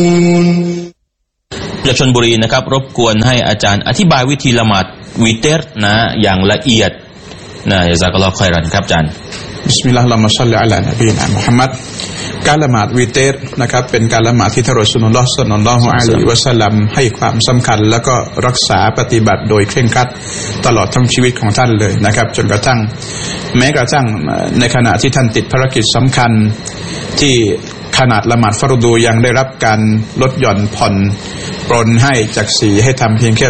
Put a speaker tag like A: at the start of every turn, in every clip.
A: จากชลบุรีนะครับรบกวนให้อาจารย์อธิบายวิธีละหมาดวิเตรนะอย่างละเอียดนะยะซากัลลอฮุค็อยรันครับอาจารย์
B: บิสมิลลาฮิรเราะห์มาศ็อลลิอะลานบีนะมุฮัมมัดการละหมาดวิเตรนะครับเป็นการละหมาดที่ท่านรอซูลุลลอฮ์ ศ็อลลัลลอฮุอะลัยฮิวะซัลลัมให้ความสำคัญแล้วก็รักษาปฏิบัติโดยเคร่งครัดตลอดทั้งชีวิตของท่านเลยนะครับจนกระทั่งแม้กระทั่งในขณะที่ท่านติดภารกิจสำคัญที่ขนาดละหมาดฟารดูยังได้รับการลดหย่อนผ่อนปรนให้จาก4ให้ทำเพียงแค่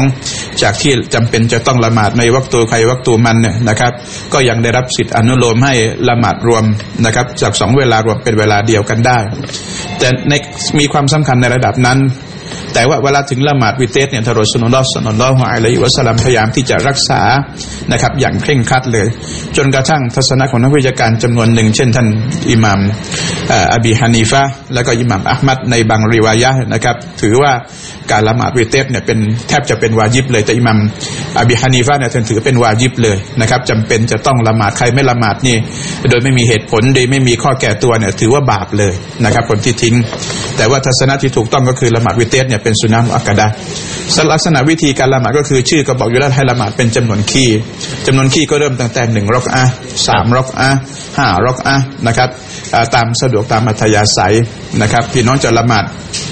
B: 2จากที่จำเป็นจะต้องละหมาดในวักตูใครวักตูมันเนี่ยนะครับก็ยังได้รับสิทธิอนุโลมให้ละหมาดรวมนะครับจาก2เวลารวมเป็นเวลาเดียวกันได้แต่ในมีความสำคัญในระดับนั้นแต่ว่าเวลาถึงละหมาดวิเตรเนี่ยท่านรอซูลุลลอฮ์ ศ็อลลัลลอฮุอะลัยฮิวะซัลลัมพยายามที่จะรักษานะครับอย่างเคร่งครัดเลยจนกระทั่งทัศนะของนักวิชาการจำนวนหนึ่งเช่นท่านอิหม่ามอบีฮานีฟะห์แล้วก็อิหม่ามอะห์มัดในบางริวายะห์นะครับถือว่าการละหมาดวิเตรเนี่ยเป็นแทบจะเป็นวาญิบเลยแต่อิหม่ามอบีฮานีฟะห์เนี่ยท่านถือเป็นวาญิบเลยนะครับจำเป็นจะต้องละหมาดใครไม่ละหมาดนี่โดยไม่มีเหตุผลโดยไม่มีข้อแก่ตัวเนี่ยถือว่าบาปเลยนะครับคนที่ทิ้งแต่ว่าทัศนะที่ถูกต้องก็คือละหมาดวิเตรเนี่ยเป็นสุนัขมุอักกะดะห์ลักษณะวิธีการละหมาดก็คือชื่อก็บอกอยู่แล้วให้ละหมาดเป็นจำนวนคีก็เริ่มตั้งแต่1รอกอะห์3รอกอะห์5รอกอะห์นะครับตามสะดวกตามอัธยาศัยนะครับพี่น้องจะละหมาด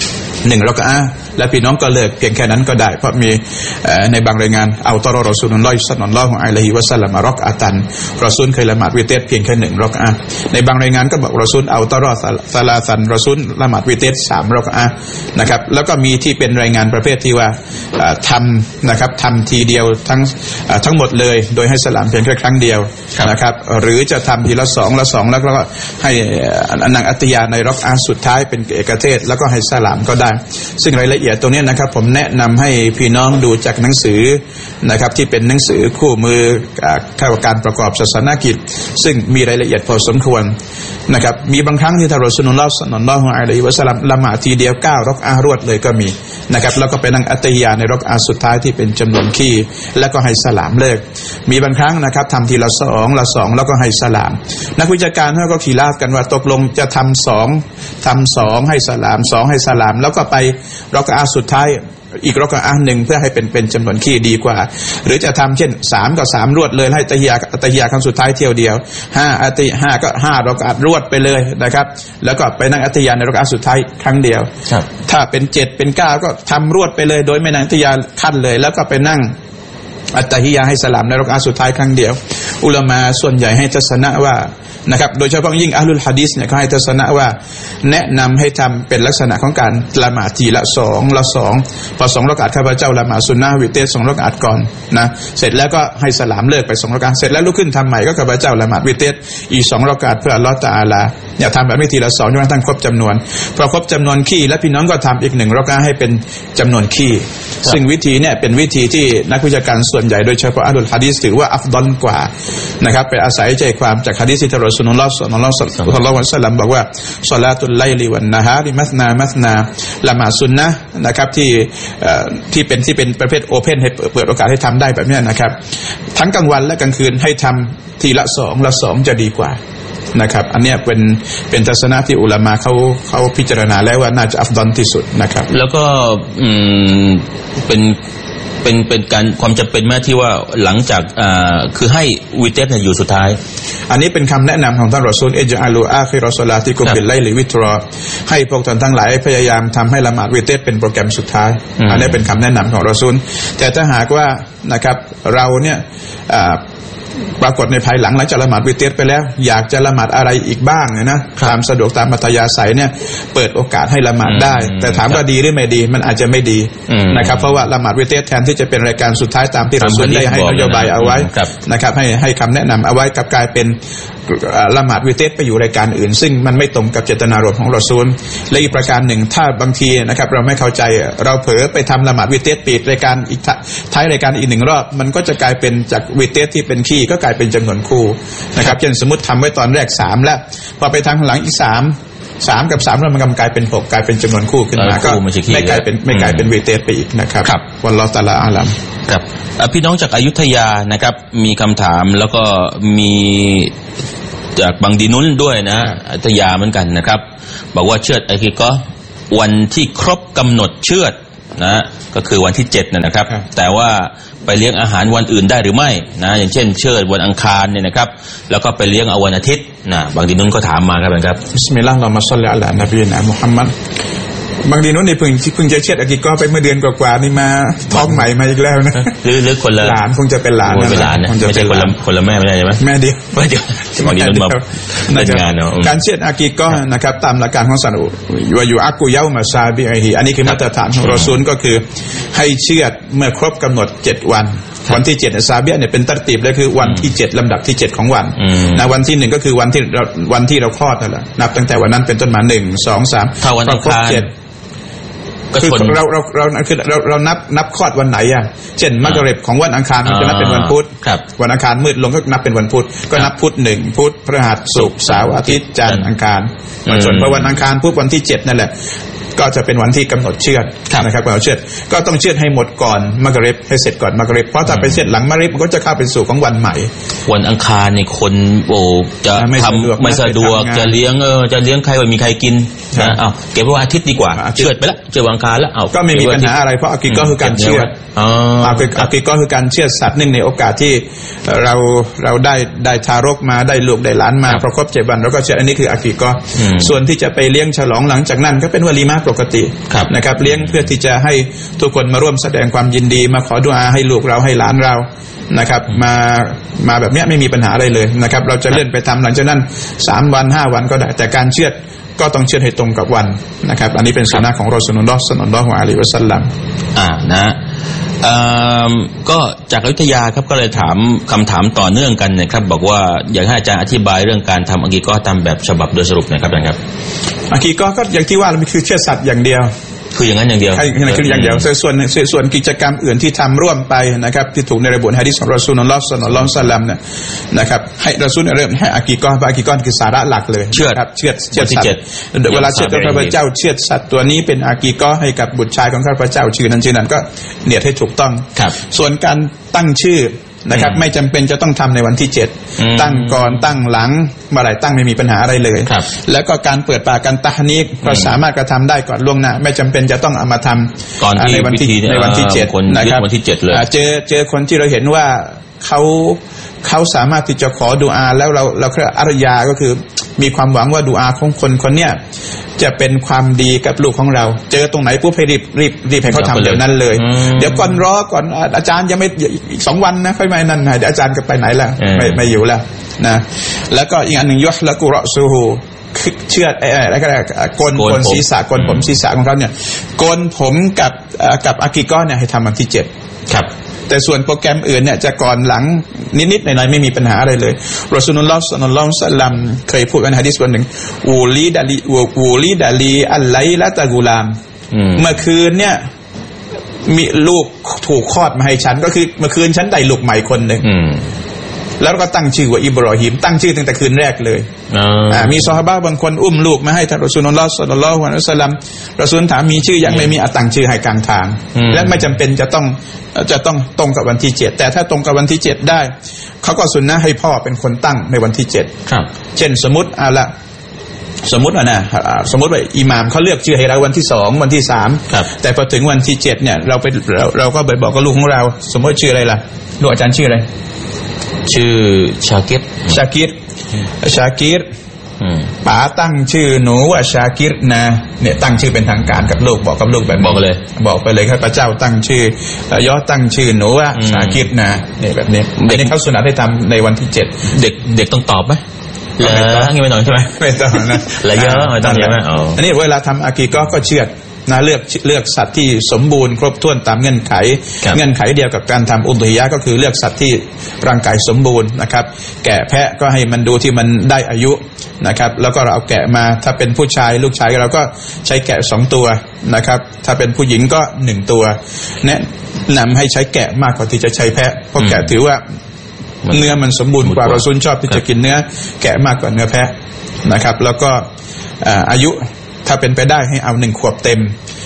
B: 1รอกอะห์และพี่น้องก็เลิกเพียงแค่นั้นก็ได้เพราะมีในบางรายงานเอาตอรอซูลุลลอฮ์ ศ็อลลัลลอฮุอะลัยฮิวะซัลลัมรอกอะตันรอซูลเคยละหมาดวิเตรเพียงแค่1รอกอะห์ในบางรายงานก็บอกรอซูลเอาตอรอซะลาซันรอซูลละหมาดวิเตร3รอกอะห์นะครับแล้วก็มีที่เป็นรายงานประเภทที่ว่าทำทีเดียวทั้งหมดเลยโดยให้สลามเพียงแค่ครั้งเดียวนะครับหรือจะทำทีละ2แล้วก็ให้นั่งอัตยาในรอกอะห์สุดท้ายเป็นเอกเทศแล้วก็ให้สลามก็ได้ซึ่งรายละเอียดตรงนี้นะครับผมแนะนำให้พี่น้องดูจากหนังสือนะครับที่เป็นหนังสือคู่มือเข้าการประกอบศาสนกิจซึ่งมีรายละเอียดพอสมควรนะครับมีบางครั้งที่ท่านรอซูลุลลอฮ์ ศ็อลลัลลอฮุอะลัยฮิวะซัลลัมละหมาดทีเดียว9รอกอะห์รวดเลยก็มีนะครับแล้วก็ไปนั่งอัตฮิยาในรอกอะห์สุดท้ายที่เป็นจำนวนคีแล้วก็ให้สลามเลิกมีบางครั้งนะครับทำทีละ2แล้วก็ให้สลามนักวิชาการเขาก็ขีลาฟกันว่าตกลงจะทำ2ให้สลาม2ให้สลามแล้วก็ไปรอกอะห์สุดท้ายอีกรอกอะห์หนึ่งเพื่อให้เป็นจำนวนคีดีกว่าหรือจะทำเช่น3กับ3รวดเลยให้ตะฮิยาครั้งสุดท้ายเที่ยวเดียว5ก็5รอกอะห์รวดไปเลยนะครับแล้วก็ไปนั่งอัตฮิยาในรอกอะห์สุดท้ายครั้งเดียวถ้าเป็น7เป็น9ก็ทำรวดไปเลยโดยไม่นั่งอัตฮิยาขั้นเลยแล้วก็ไปนั่งอัตตะฮิยาให้สลามในรอกอะห์สุดท้ายครั้งเดียวอุลามะส่วนใหญ่ให้ทัศนะว่านะครับโดยเฉพาะยิ่งอะห์ลุลหะดีษเนี่ยเขาให้ทัศนะว่าแนะนำให้ทำเป็นลักษณะของการละหมาดทีละ2พอ2รอกอะห์ข้าพเจ้าละหมาดซุนนะห์วิเตร2รอกอะห์ก่อนนะเสร็จแล้วก็ให้สลามเลิกไป2รอกอะห์เสร็จแล้วลุกขึ้นทำใหม่ก็ข้าพเจ้าละหมาดวิเตรอีก2รอกอะห์เพื่ออัลเลาะห์ตะอาลาอย่าทำแบบนี้ทีละ2จนกระทั่งครบจำนวนพอครบจำนวนคีแล้วพี่น้องก็ทำอีก1รอกอะห์ให้เป็นจำนวนคีซึ่งวิธีเนี่ยเป็นวิธีที่นักวิชาการส่วนใหญ่โดยเฉพาะอะห์ลุลหะดีษถือว่าอัฟฎอลกว่านะครับไปอาศัยใจความจากหะดีษที่ท่านรอซูลุลลอฮ์ ศ็อลลัลลอฮุอะลัยฮิวะซัลลัมบอกว่าศอลาตุลไลลิวันนะฮาริมัสนาละหมาดซุนนะห์นะครับที่เป็นประเภทโอเพ่นให้เปิดโอกาสให้ทำได้แบบนี้นะครับทั้งกลางวันและกลางคืนให้ทำทีละ2จะดีกว่านะครับอันนี้เป็นทัศนะที่อุลามะเขาพิจารณาแล้วว่าน่าจะอัฟฎอลที่สุดนะครับ
A: แล้วก็เป็นการความจำเป็นแม้ที่ว่าหลังจากคือให้วิเตรอยู่สุดท้าย
B: อันนี้เป็นคำแนะนำของท่านรอซูลอิจอะลูอาคิรอศอลาติกุมบิลไลลิวิตรอให้พวกท่านทั้งหลายพยายามทำให้ละหมาดวิเตรเป็นโปรแกรมสุดท้ายอันนี้เป็นคำแนะนำของรอซูลแต่ถ้าหากว่านะครับเราเนี่ยปรากฏในภายหลังจากละหมาดวิเตรไปแล้วอยากจะละหมาดอะไรอีกบ้างนะตามสะดวกตามอัธยาศัยเนี่ยเปิดโอกาสให้ละหมาดได้แต่ถามว่าดีหรือไม่ดีมันอาจจะไม่ดีนะครับเพราะว่าละหมาดวิเตรแทนที่จะเป็นรายการสุดท้ายตามที่รอซูลได้ให้นโยบายเอาไว้นะครับให้คำแนะนำเอาไว้กับกลายเป็นละหมาดวิเตรไปอยู่รายการอื่นซึ่งมันไม่ตรงกับเจตนารมณ์ของรอซูลและอีกประการหนึ่งถ้าบางทีนะครับเราไม่เข้าใจเราเผลอไปทำละหมาดวิเตรปิดรายการอีกท้ายรายการอีก1รอบมันก็จะกลายเป็นจากวิเตรที่เป็นคีก็กลายเป็นจำนวนคู่นะครับเช่นสมมติทำไว้ตอนแรก3แล้วพอไปทางหลังอีก3กับ3แล้วมันกลายเป็น6กลายเป็นจำนวนคู่ขึ้นมาก็ไม่กลายเป็นวิเตรไปอีกนะครับวัลลอฮุตะอาลาอะลัม
A: ครับพี่น้องจากอยุธยานะครับมีคำถามแล้วก็มีจากบางดีนุนด้วยนะอยุธยาเหมือนกันนะครับบอกว่าเชือดอะกีกอฮ์วันที่ครบกำหนดเชือดนะก็คือวันที่7นะครับแต่ว่าไปเลี้ยงอาหารวันอื่นได้หรือไม่นะอย่างเช่นเชือดวันอังคารเนี่ยนะครับแล้วก็ไปเลี้ยงเอาวันอาทิตย์นะบางทีนุ่นก็ถามมาครับครับ
B: บิสมิลลาฮิรเราะห์มาศ็อลลิอะลานบีนะมุฮัมมัดบางทีนู้นนี่เพิ่งจะเช็ดอากิก็ไปเมื่อเดือนกว่าๆนี่มาท้องใหม่มาอีกแล้วนะ
A: หรือคนละ
B: หลานคงจะเป็นหลาน
A: นะไม่ใช่คนละแม่ไม่ได้ใช่ไหม
B: แม่เดียว
A: บางทีนู้นมาเป็นงานเนาะ
B: การเช็ดอากิก็นะครับตามหลักการของศาสนาว่าอยู่อักกุเยามาซาบิไอฮีอันนี้คือมาตรฐานของรอซูลก็คือให้เชือดเมื่อครบกำหนด7วันวันที่7ซาบิเนี่ยเป็นตัรตีบเลยคือวันที่7ลำดับที่7ของวันนะวันที่1ก็คือวันที่เราคลอดนั่นแหละนับตั้งแต่วันนั้นเป็นต้นมา1 2 3
A: ถ้าวันอังคาร
B: คือเรานับคลอดวันไหนอ่ะเช่นมักริบของวันอังคารมันจะนับเป็นวันพุธวันอังคารมืดลงก็นับเป็นวันพุธก็นับพุธ1พุธพฤหัสศุกร์เสาร์อาทิตย์จันทร์อังคารส่วนพอวันอังคารพุธวันที่7นั่นแหละก็จะเป็นวันที่กำหนดเชือดนะครับกำหนดเชือดก็ต้องเชือดให้หมดก่อนมักริบให้เสร็จก่อนมักริบเพราะถ้าไปเชือดหลังมักริบมันก็จะเข้าไปสู่ของวันใหม่
A: วันอังคารนี่คนจะทำไม่สะดวกจะเลี้ยงใครว่ามีใครกินนะเก็บไว้วันอาทิตย์ดีกว่าเชือดไปละเชือดวันอังคารแล้ว
B: ก็ไม่มีปัญหาอะไรเพราะอากิก็คือการเชือดอากิก็คือการเชือดสัตว์เนื่องในโอกาสที่เราได้ทารกมาได้ลูกได้หลานมาพอครบ7 วันเราก็เชือดอันนี้คืออากิก็ส่วนที่จะไปเลี้ยงฉลองหลังจากนั้นก็เป็นวะลีมาปกตินะครับเลี้ยงเพื่อที่จะให้ทุกคนมาร่วมแสดงความยินดีมาขอดุอาให้ลูกเราให้หลานเรานะครับมาแบบนี้ไม่มีปัญหาอะไรเลยนะครับเราจะเลื่อนไปทำหลังจากนั้น3 วัน 5 วันก็ได้แต่การเชือดก็ต้องเชือดให้ตรงกับวันนะครับอันนี้เป็นสุนนะของรอซูลุลลอฮ์ ศ็อลลัลลอฮุอะลัยฮิวะซัลลัม
A: นะก็จากอยุธยาครับก็เลยถามคำถามต่อเนื่องกันนะครับบอกว่าอยากให้อาจารย์อธิบายเรื่องการทำอากีก็ตามแบบฉบับโดยสรุปนะครับอาจารย์ครับ
B: อากีก็อย่างที่ว่ามันคือเชือดสัตว์อย่างเดียว
A: คืออย่างนั้นอย่างเดียว
B: คืออย่างเดียวส่วนกิจกรรมอื่นที่ทำร่วมไปนะครับที่ถูกในระบุในหะดีษของรอซูลุลลอฮ์ ศ็อลลัลลอฮุอะลัยฮิวะซัลลัมเนี่ยนะครับให้รอซูลเริ่มให้อากีก็คือสาระหลักเลย
A: ครับ
B: เชือดสัตว์เวลาเชือดข้าพเจ้าเชือดสัตว์ตัวนี้เป็นอากีก็ให้กับบุตรชายของข้าพเจ้าชื่อนั้นก็เนียดให้ถูกต้องส่วนการตั้งชื่อนะครับไม่จำเป็นจะต้องทำในวันที่7ตั้งก่อนตั้งหลังเมื่อไหร่ตั้งไม่มีปัญหาอะไรเลยแล้วก็การเปิดปากการตะฮนีกก็สามารถกระทำได้ก่อนล่วงหน้าไม่จำเป็นจะต้องเอามาทำในวันที่7นะครับ
A: วันที่7เลย
B: เจอคนที่เราเห็นว่าเขาสามารถที่จะขอดุอาแล้วเราเรียกอัรยาก็คือมีความหวังว่าดุอาของคนเนี้ยจะเป็นความดีกับลูกของเราเจอตรงไหนปุ๊บให้รีบให้เขาทำเดี๋ยวนั้นเลยเดี๋ยวก่อนอาจารย์ยังไม่อีก2 วันนะค่อยมานั่นเดี๋ยวอาจารย์ก็ไปไหนแล้วไม่อยู่แล้วนะแล้วก็อีกอันหนึ่งยุฮละกุรอซูฮูเชือดอะไรก็ได้โกนศีรษะโกนผมศีรษะของเขาเนี่ยโกนผมกับอากิกอเนี่ยให้ทำวันที่7
A: ครับ
B: แต่ส่วนโปรแกรมอื่นเนี่ยจะก่อนหลังนิดๆหน่อยๆไม่มีปัญหาอะไรเลยรอซูลุลลอฮ์ ศ็อลลัลลอฮุอะลัยฮิวะซัลลัมเคยพูดในหะดีษบทหนึ่งอูลีดาลีอัลไลละตะกูลามเมื่อคืนเนี่ยมีลูกถูกคลอดมาให้ฉันก็คือเมื่อคืนฉันได้ลูกใหม่คนนึงแล้วก็ตั้งชื่อว่าอิบรอฮีมตั้งชื่อตั้งแต่คืนแรกเลยมีซอฮาบะห์บางคนอุ้มลูกมาให้ท่านรอซูลุลลอฮ์ ศ็อลลัลลอฮุอะลัยฮิวะซัลลัมรอซูลถามมีชื่อยังไม่มีตั้งชื่อให้กลางทางและไม่จำเป็นจะต้องตรงกับวันที่7แต่ถ้าตรงกับวันที่7ได้เขาก็สุนนะให้พ่อเป็นคนตั้งในวันที่7
A: ครับ
B: เช่นสมมุติว่าอิหม่ามเขาเลือกชื่อให้เราวันที่2วันที่3แต่พอถึงวันที่7เนี่ยเราก็ไปบอกกับลูกของเราสมมติชื่ออะไรล่ะลูกอาจารย์ชื่ออะไร
A: ชื่อชากิร
B: ป๋าตั้งชื่อหนูว่าชากิรนะเนี่ยตั้งชื่อเป็นทางการกับลูกบอกกับลูกแบบ
A: บอกไป
B: เลยครับพระเจ้าตั้งชื่อย่อตั้งชื่อหนูว่าชากิรนะเนี่ยแบบนี้เด็กเขาสุนัขได้ทำในวันที่7
A: เด็กต้องตอบไหมแล้วงี้ไม่หน่อยใช่ไหม
B: ไม่ต้องนะ
A: แล้วเยอะไม่ต้องเยอะไหม
B: อันนี้เวลาทำอากีก็เชือดนะเลือกสัตว์ที่สมบูรณ์ครบถ้วนตามเงื่อนไขเดียวกับการทำอุฎฮิยะห์ก็คือเลือกสัตว์ที่ร่างกายสมบูรณ์นะครับแกะแพะก็ให้มันดูที่มันได้อายุนะครับแล้วก็เราเอาแกะมาถ้าเป็นผู้ชายลูกชายเราก็ใช้แกะ2 ตัวนะครับถ้าเป็นผู้หญิงก็1 ตัวแนะนำให้ใช้แกะมากกว่าที่จะใช้แพะเพราะแกะถือว่าเนื้อมันสมบูรณ์กว่ารอซูลชอบที่จะกินเนื้อแกะมากกว่าเนื้อแพะนะครับแล้วก็อายุถ้าเป็นไปได้ให้เอา1 ขวบเต็ม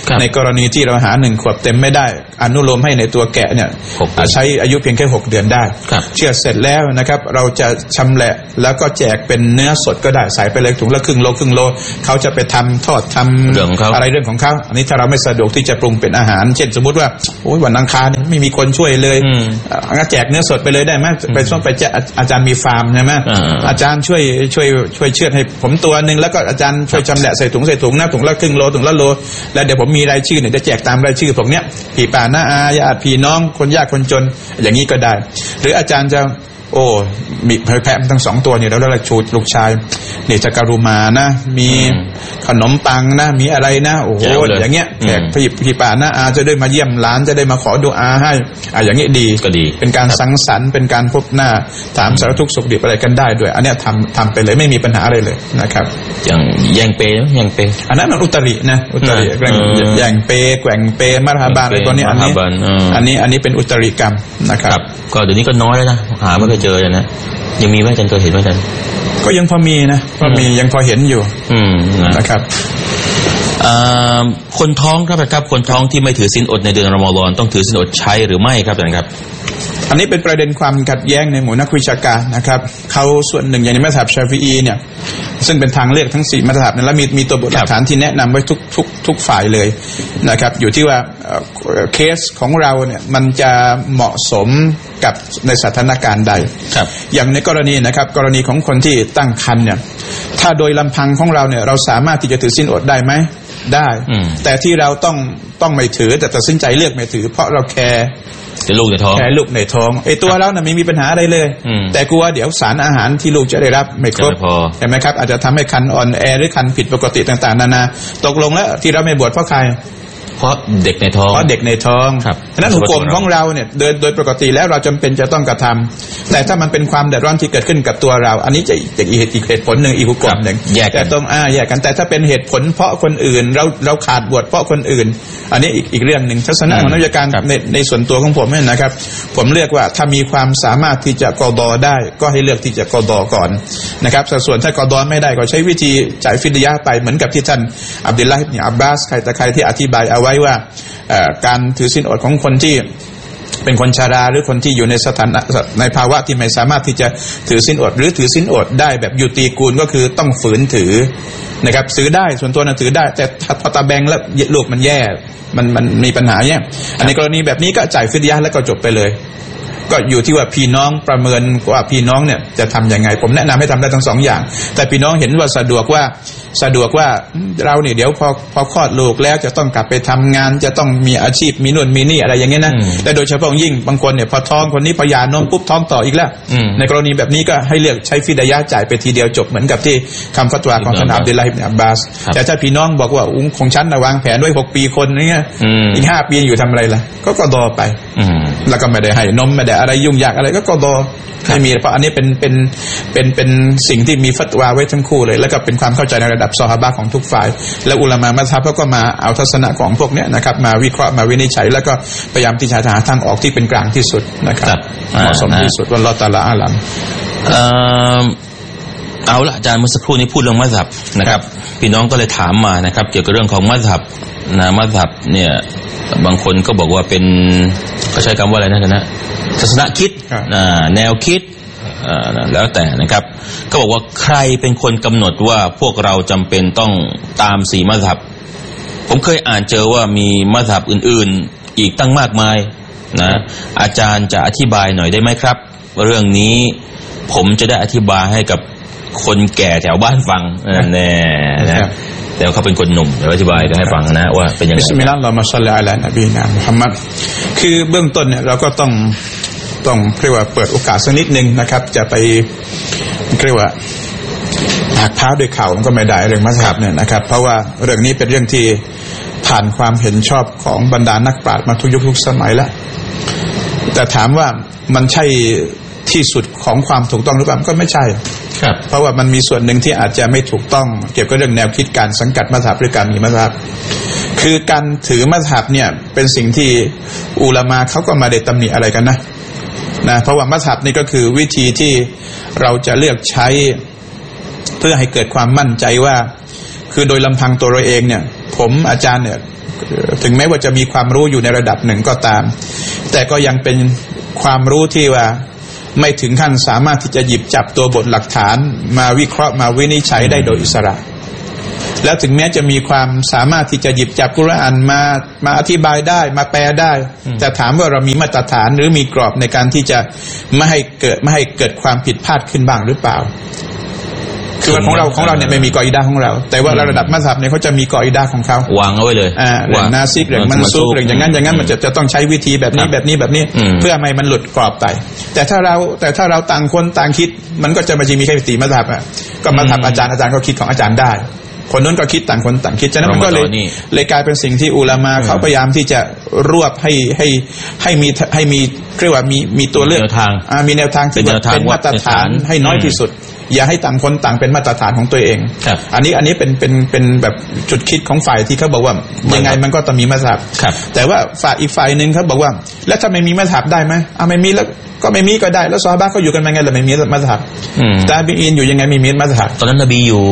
B: ในกรณีที่เราหา1 ขวบเต็มไม่ได้อนุโลมให้ในตัวแกะเนี่ยใช้อายุเพียงแค่6 เดือนได้เชื่อเสร็จแล้วนะครับเราจะชำแหละแล้วก็แจกเป็นเนื้อสดก็ได้ใส่ไปเลยถุงละครึ่งโลเขาจะไปทำทอดทำอะไรเรื่องของเขาอันนี้ถ้าเราไม่สะดวกที่จะปรุงเป็นอาหารเช่นสมมติว่าโอ้ยวันอังคารไม่มีคนช่วยเลยงั้นแจกเนื้อสดไปเลยได้ไหมไปช่วงไปอาจารย์มีฟาร์มใช่ไหมอาจารย์ช่วยเชือดให้ผมตัวนึงแล้วก็อาจารย์ช่วยชำแหละใส่ถุงนะถุงละครึ่งโลถุงละโลแล้วเดี๋ยวผมมีรายชื่อเนี่ยจะแจกตามรายชื่อพวกเนี้ยพี่ป้าน้าอาญาติพี่น้องคนยากคนจนอย่างนี้ก็ได้หรืออาจารย์จะโอ้มีแพะทั้ง2 ตัวนี่แล้วเราชูลูกชายนี่จะกรุมานะมีขนมปังนะมีอะไรนะโอ้โหอย่างเงี้ยแขกพี่ป้าน้าอาจะได้มาเยี่ยมหลานจะได้มาขอดุอาให้อย่างนี้ดีก็ดีเป็นการสังสรรค์เป็นการพบหน้าถามสารทุกข์สุขดิบอะไรกันได้ด้วยอันเนี้ยทำไปเลยไม่มีปัญหาอะไรเลยนะครับ
A: อย่างแย่งเปอั
B: นนั้นมันอุตรินะอุตริแย่งเปแกว่งเปมรหบาลอะไรตัวนี้อันนี้เป็นอุตริกรรมนะครับ
A: ก็เดี๋ยวนี้ก็น้อยแล้วนะหาไม่เคยเจอนะยังมีไหมอาจารย์เคยเห็นไหมอาจารย์
B: ก็ยังพอมีนะพอมียังพอเห็นอยู่นะครับ
A: คนท้องครับคนท้องที่ไม่ถือศีลอดในเดือนรอมฎอนต้องถือศีลอดใช้หรือไม่ครับอาจารย์ครับ
B: อันนี้เป็นประเด็นความขัดแย้งในหมู่นักวิชาการนะครับเขาส่วนหนึ่งอย่างในมัซฮับชาฟิอีเนี่ยซึ่งเป็นทางเลือกทั้ง4มัซฮับนั้นแล้วมีตัวบทหลักฐานที่แนะนำไว้ทุกฝ่ายเลยนะครับอยู่ที่ว่าเคสของเราเนี่ยมันจะเหมาะสมกับในสถานการณ์ใดอย่างในกรณีนะครับกรณีของคนที่ตั้งครรภ์เนี่ยถ้าโดยลำพังของเราเนี่ยเราสามารถที่จะถือศีลอดได้ไหมได้แต่ที่เราต้องไม่ถือแต่ตัดสินใจเลือกไม่ถือเพราะเราแคร์
A: ลูกในท้อง
B: ไอ้ตัวเราน่ะไม่มีปัญหาอะไรเลยแต่กลัวเดี๋ยวสารอาหารที่ลูกจะได้รับไม่ครบใช่ไหมครับอาจจะทำให้คันอ่อนแอหรือคันผิดปกติต่างๆนานาตกลงแล้วที่เราไม่บวชเพราะใคร
A: เพราะเด็กในท้อง
B: ฉะนั้นหุกมของเราเนี่ยโดยปกติแล้วเราจำเป็นจะต้องกระทำแต่ถ้ามันเป็นความเดือดร้อนที่เกิดขึ้นกับตัวเราอันนี้จะอีกเหตุผลหนึ่งอีกหุกมหนึ่งแต่ต้องแยกกันแต่ถ้าเป็นเหตุผลเพราะคนอื่นเราขาดบวชเพราะคนอื่นอันนี้อีกเรื่องหนึ่งทัศนะของนักวิชาการในส่วนตัวของผมเนี่ยนะครับผมเลือกว่าถ้ามีความสามารถที่จะกอฎอได้ก็ให้เลือกที่จะกอฎอก่อนนะครับส่วนถ้ากอฎอไม่ได้ก็ใช้วิธีจ่ายฟิดยะห์ไปเหมือนกับที่ท่านอับดุลลาห์อิบนุอับบาสใครที่อธิบายเอาไว้ว่าการถือศีลอดของคนที่เป็นคนชราหรือคนที่อยู่ในสถานะในภาวะที่ไม่สามารถที่จะถือศีลอดหรือถือศีลอดได้แบบยุติกูลก็คือต้องฝืนถือนะครับถือได้ส่วนตัวถือได้แต่พอตาแบงแล้วลูกมันแย่มันมีปัญหาเนี่ยอันในกรณีแบบนี้ก็จ่ายฟิดยะห์แล้วก็จบไปเลยก็อยู่ที่ว่าพี่น้องประเมินว่าพี่น้องเนี่ยจะทำยังไงผมแนะนำให้ทำได้ทั้ง2อย่างแต่พี่น้องเห็นว่าสะดวกว่าเราเนี่ยเดี๋ยวพอคลอดลูกแล้วจะต้องกลับไปทำงานจะต้องมีอาชีพมีนู่นมีนี่อะไรอย่างเงี้ยนะและโดยเฉพาะยิ่งบางคนเนี่ยพอท้องคนนี้พยานมปุ๊บท้องต่ออีกแล้วในกรณีแบบนี้ก็ให้เลือกใช้ฟิดยะห์จ่ายไปทีเดียวจบเหมือนกับที่คำฟัตวาของท่านอับดุลลาห์อิบนุอับบาสแต่ถ้าพี่น้องบอกว่าของฉันวางแผนไว้6 ปีคนนี่อีก5 ปีอยู่ทำอะไรล่ะก็กอฎอไปแล้วก็ไม่ได้ให้นมไม่ได้อะไรยุ่งยากอะไรก็กอฎอไม่มีเพราะอันนี้เป็นสิ่งที่มีฟัตวาไว้ทั้งคู่เลยแล้วก็เป็นความเข้าใจในระดับซอฮาบะห์ของทุกฝ่ายแล้วอุลามะมัซฮับก็มาเอาทัศนะของพวกเนี้ยนะครับมาวิเคราะห์มาวินิจฉัยแล้วก็พยายามที่จะหาทางออกที่เป็นกลางที่สุดนะครับเหมาะสมที่สุดวัลลอฮุตะอาลาอาลัม
A: เอาละอาจารย์เมื่อสักครู่นี้พูดเรื่องมัซฮับนะครับพี่น้องก็เลยถามมานะครับเกี่ยวกับเรื่องของมัซฮับมัซฮับเนี่ยบางคนก็บอกว่าเป็นก็ใช้คำว่าอะไรนะศาสนาคิดแนวคิดแล้วแต่นะครับก็บอกว่าใครเป็นคนกำหนดว่าพวกเราจำเป็นต้องตาม4มัซฮับผมเคยอ่านเจอว่ามีมัซฮับอื่นๆอีกตั้งมากมายนะอาจารย์จะอธิบายหน่อยได้ไหมครับเรื่องนี้ผมจะได้อธิบายให้กับคนแก่แถวบ้านฟังแน่นะแต่เขาเป็นคนหนุ่มเดี๋ยวอธิบายกันให้ฟังนะว่าเป็นยังไงบิสมิลลาฮิรเราะห์มาศ็อลลิอะลานบีนะมุฮัมมัด
B: คือเบื้องต้นเนี่ยเราก็ต้องเรียกว่าเปิดโอกาสสักนิดนึงนะครับจะไปเรียกว่าหักเท้าด้วยเข่ามันก็ไม่ได้เรื่องมัซฮับเนี่ยนะครับเพราะว่าเรื่องนี้เป็นเรื่องที่ผ่านความเห็นชอบของบรรดานักปราชญ์มาทุกยุคทุกสมัยแล้วแต่ถามว่ามันใช่ที่สุดของความถูกต้องหรือเปล่าก็ไม่ใช่เพราะว่ามันมีส่วนหนึ่งที่อาจจะไม่ถูกต้องเกี่ยวกับเรื่องแนวคิดการสังกัดมัซฮับหรือการมีมัซฮับคือการถือมัซฮับเนี่ยเป็นสิ่งที่อุลามะเขาก็มาได้ตำหนิอะไรกันนะเพราะว่ามัซฮับนี่ก็คือวิธีที่เราจะเลือกใช้เพื่อให้เกิดความมั่นใจว่าคือโดยลำพังตัวเราเองเนี่ยผมอาจารย์เนี่ยถึงแม้ว่าจะมีความรู้อยู่ในระดับหนึ่งก็ตามแต่ก็ยังเป็นความรู้ที่ว่าไม่ถึงขั้นสามารถที่จะหยิบจับตัวบทหลักฐานมาวิเคราะห์มาวินิจฉัยได้โดยอิสระแล้วถึงแม้จะมีความสามารถที่จะหยิบจับกุรอานมาอธิบายได้มาแปลได้แต่ถามว่าเรามีมาตรฐานหรือมีกรอบในการที่จะไม่ให้เกิดความผิดพลาดขึ้นบ้างหรือเปล่าคือของเราเนี่ยไม่มีกออิดะห์ของเราแต่ว่าระดับมัซฮับเนี่ยเขาจะมีกออิดะห์ของเขา
A: วางเอาไว้เลย
B: เรื่องนาซิกเรื่องมันซุกเรื่องอย่างนั้นมันจะต้องใช้วิธีแบบนี้เพื่อไม่มันหลุดกรอบไปแต่ถ้าเราต่างคนต่างคิดมันก็จะไม่มีใครตีมัซฮับก็มัซฮับอาจารย์เขาคิดของอาจารย์ได้คนนั้นก็คิดต่างคนต่างคิดฉะนั้นมันก็เลยกลายเป็นสิ่งที่อุลามะเขาพยายามที่จะรวบให้มีเรียกว่ามีตัวเลือกมีแนวทางที่เป็นมาตรฐานให้น้อยที่สุดอย่าให้ต่างคนต่างเป็นมาตรฐานของตัวเองอันนี้เป็นแบบจุดคิดของฝ่ายที่เขาบอกว่ายังไงมันก็ต้องมีมัซฮับแต่ว่าฝ่ายอีกฝ่ายนึงเขาบอกว่าแล้วถ้าไม่มีมัซฮับได้ไหมไม่มีแล้วก็ไม่มีก็ได้แล้วซอฮาบะห์เขาอยู่กันมาไงล่ะไม่มีมัซฮับตาบีอีนอยู่ยังไงไม่มีมัซฮับ
A: ตอนนั้นนบีอยู่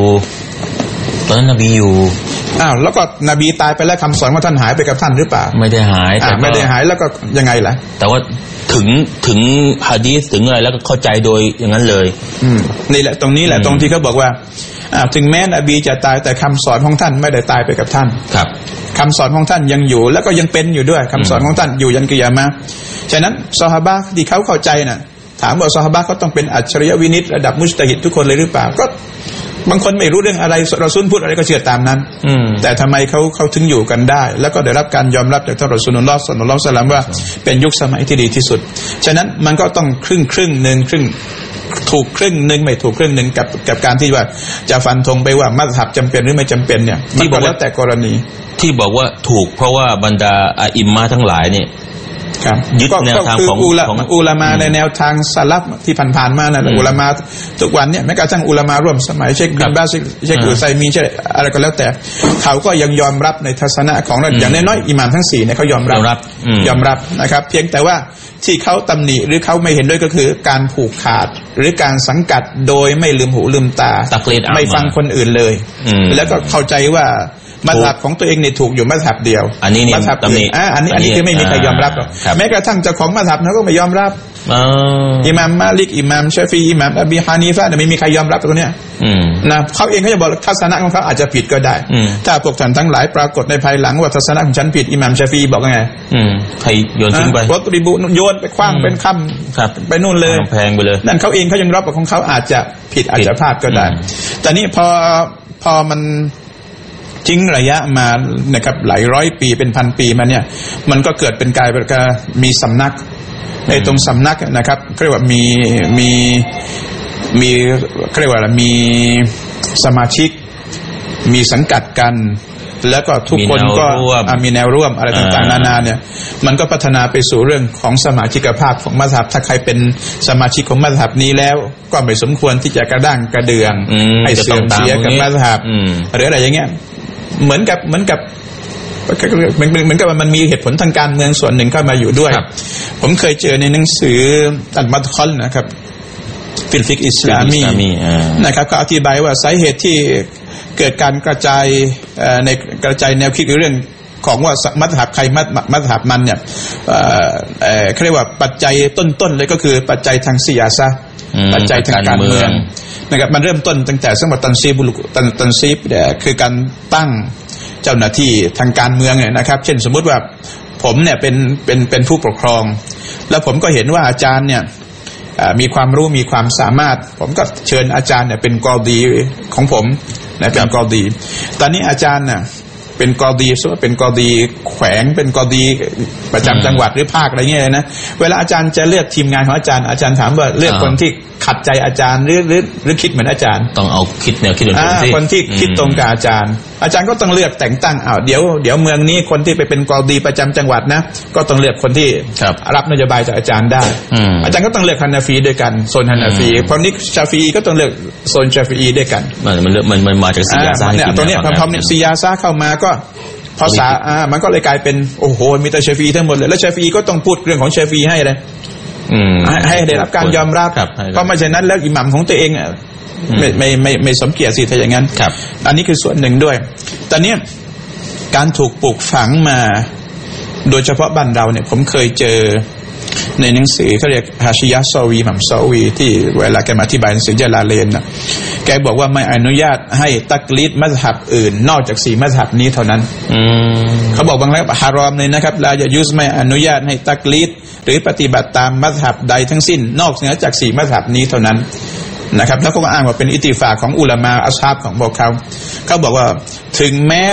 B: แล้วก็นบีตายไปแล้วคำสอนของท่านหายไปกับท่านหรือเปล่า
A: ไม่ได้หาย
B: แต่ไม่ได้หายแล้วก็ยังไงล่ะ
A: แต่ว่าถึงหะดีษถึงอะไรแล้วก็เข้าใจโดยอย่างนั้นเลย
B: นี่แหละตรงนี้แหละตรงที่เขาบอกว่าถึงแม้นบีจะตายแต่คำสอนของท่านไม่ได้ตายไปกับท่าน
A: ครับ
B: คำสอนของท่านยังอยู่แล้วก็ยังเป็นอยู่ด้วยคำสอนของท่านอยู่ยันกิยามะห์ฉะนั้นซอฮาบะห์ที่เขาเข้าใจน่ะถามว่าซอฮาบะห์เขาต้องเป็นอัจฉริยะวินิจระดับมุจตะฮิดทุกคนเลยหรือเปล่าก็บางคนไม่รู้เรื่องอะไรรอซูลพูดอะไรก็เชื่อตามนั้นแต่ทำไมเขาถึงอยู่กันได้แล้วก็ได้รับการยอมรับจากท่านรอซูลุลลอฮ์ ศ็อลลัลลอฮุอะลัยฮิวะซัลลัมว่าเป็นยุคสมัยที่ดีที่สุดฉะนั้นมันก็ต้องครึ่งนึงครึ่งถูกครึ่งนึงไม่ถูกครึ่งนึงกับการที่ว่าจะฟันธงไปว่ามัซฮับจำเป็นหรือไม่จำเป็นเนี่ยที่บอกแล้วแต่กรณี
A: ที่บอกว่าถูกเพราะว่าบรรดาอิมมะทั้งหลายเนี่ย
B: ยึดแนวทางของอุลามะในแนวทางสลับที่ผ่านๆมานะอุลามะทุกวันเนี่ยแม้กระทั่งอุลามะร่วมสมัยเชคบินบาซเชคอุซัยมีนเชคอะไรก็แล้วแต่เขาก็ยังยอมรับในทัศนะของอย่างน้อยๆอิหม่ามทั้ง4เนี่ยเขายอมรับนะครับเพียงแต่ว่าที่เขาตำหนิหรือเขาไม่เห็นด้วยก็คือการผูกขาดหรือการสังกัดโดยไม่ลืมหูลืมตาไม่ฟังคนอื่นเลยแล้วก็เข้าใจว่ามัซฮับของตัวเองเนี่ยถูกอยู่มัซฮับเดียว
A: อันนี้
B: มัซฮับ
A: ตำหนิ
B: อันนี้คือไม่มีใครยอมรับหรอกแม้กระทั่งเจ้าของมัซฮับเขาก็ไม่ยอมรับอิหม่ามมาลิกอิหม่ามชาฟีอิหม่ามอบีฮานีฟะเนี่ยไม่มีใครยอมรับตรงเนี้ยนะเขาเองเขาจะบอกทัศนะของเขาอาจจะผิดก็ได้ถ้าพวกท่านทั้งหลายปรากฏในภายหลังว่าทัศนะของฉันผิดอิหม่ามชาฟีบอกไง
A: ใครโยนทิ้งไป
B: วัตริบุโยนไปคว้างเป็นค่ำไปนู่นเลย
A: แพงไปเลย
B: นั่นเขาเองเขายังรับว่าของเขาอาจจะผิดอาจจะพลาดก็ได้แต่นี่พอมันทิ้งระยะมานะครับหลายร้อยปีเป็นพันปีมาเนี่ยมันก็เกิดเป็นกลายเป็นมีสำนักในตรงสำนักนะครับเรียกว่ามีเรียกว่ามีสมาชิกมีสังกัดกันแล้วก็ทุกคนก็มีแนวร่วมอะไรต่างๆนานาเนี่ยมันก็พัฒนาไปสู่เรื่องของสมาชิกภาพของมัซฮับถ้าใครเป็นสมาชิกของมัซฮับนี้แล้วก็ไม่สมควรที่จะกระด้างกระเดืองให้เสื่อมเสียกับมัซฮับหรืออะไรอย่างเงี้ยเหมือนกับมันมีเหตุผลทางการเมืองส่วนหนึ่งเข้ามาอยู่ด้วยผมเคยเจอในหนังสืออัลมัดคอลนะครับฟิลฟิกอิสลามีนะครับเขาอธิบายว่าสาเหตุที่เกิดการกระจายในกระจายแนวคิดเรื่องของว่ามัซฮับใครมัซฮับมันเนี่ยเขาเรียกว่าปัจจัยต้นๆเลยก็คือปัจจัยทางซิยาซะห์ปัจจัยทางการเมืองนะครับมันเริ่มต้นตั้งแต่สมัยตันซีบเนี่ยคือการตั้งเจ้าหน้าที่ทางการเมืองเนี่ยนะครับเช่นสมมุติว่าผมเนี่ยเป็นผู้ปกครองแล้วผมก็เห็นว่าอาจารย์เนี่ยมีความรู้มีความสามารถผมก็เชิญอาจารย์เนี่ยเป็นกอดีของผมนะเป็นกอดีตอนนี้อาจารย์เนี่ยเป็นกอดีซึ่งเป็นกอดีแขวงเป็นกอดีประจำจังหวัดหรือภาคอะไรเงี้ยนะเวลาอาจารย์จะเลือกทีมงานของอาจารย์ถามว่าเลือกคนที่ขัดใจอาจารย์หรือคิดเหมือนอาจารย์
A: ต้องเอาคิดแนวคิด
B: คนที่คิดตรงกับอาจารย์ก็ต้องเลือกแต่งตั้งเดี๋ยวเมืองนี้คนที่ไปเป็นกอดีประจำจังหวัดนะก็ต้องเลือกคนที่รับนโยบายจากอาจารย์ได้อาจารย์ก็ต้องเลือกฮานาฟีด้วยกันโซนฮานาฟีพอนิกชาฟีก็ต้องเลือกโซนชาฟีด้วยกัน
A: มันมาจากซิยาซะห์
B: เนี่ยตัวเนี้ยพอซิยาซะห์เข้ามาก็ภาษามันก็เลยกลายเป็นโอ้โหมีแต่ชาฟีทั้งหมดเลยแล้วชาฟีก็ต้องพูดเรื่องของชาฟีให้เลยให้ได้รับการยอมรับเพราะไม่เช่นนั้นแล้วอิหมัมของตัวเองไม่สมเกียรติสิถ้าอย่างนั้นอันนี้คือส่วนหนึ่งด้วยตอนนี้การถูกปลูกฝังมาโดยเฉพาะบ้านเราเนี่ยผมเคยเจอในหนังสือเขาเรียกฮาชิยะซอวีมัมซอวีที่เวลาแกมาอธิบายหนังสือญะลาเลนนะแกบอกว่าไม่อนุญาตให้ตักลีดมัซฮับอื่นนอกจาก4มัซฮับนี้เท่านั้นเขาบอกบางแล้วฮารอมเลยนะครับลาจะยุสไม่อนุญาตให้ตักลีดหรือปฏิบัติตามมัซฮับใดทั้งสิ้นนอกเหนือจาก4มัซฮับนี้เท่านั้นนะครับแล้วก็อ้างว่าเป็นอิติฟากของอุลามะอัศฮาบของพวกเขาบอกว่าถึงแม้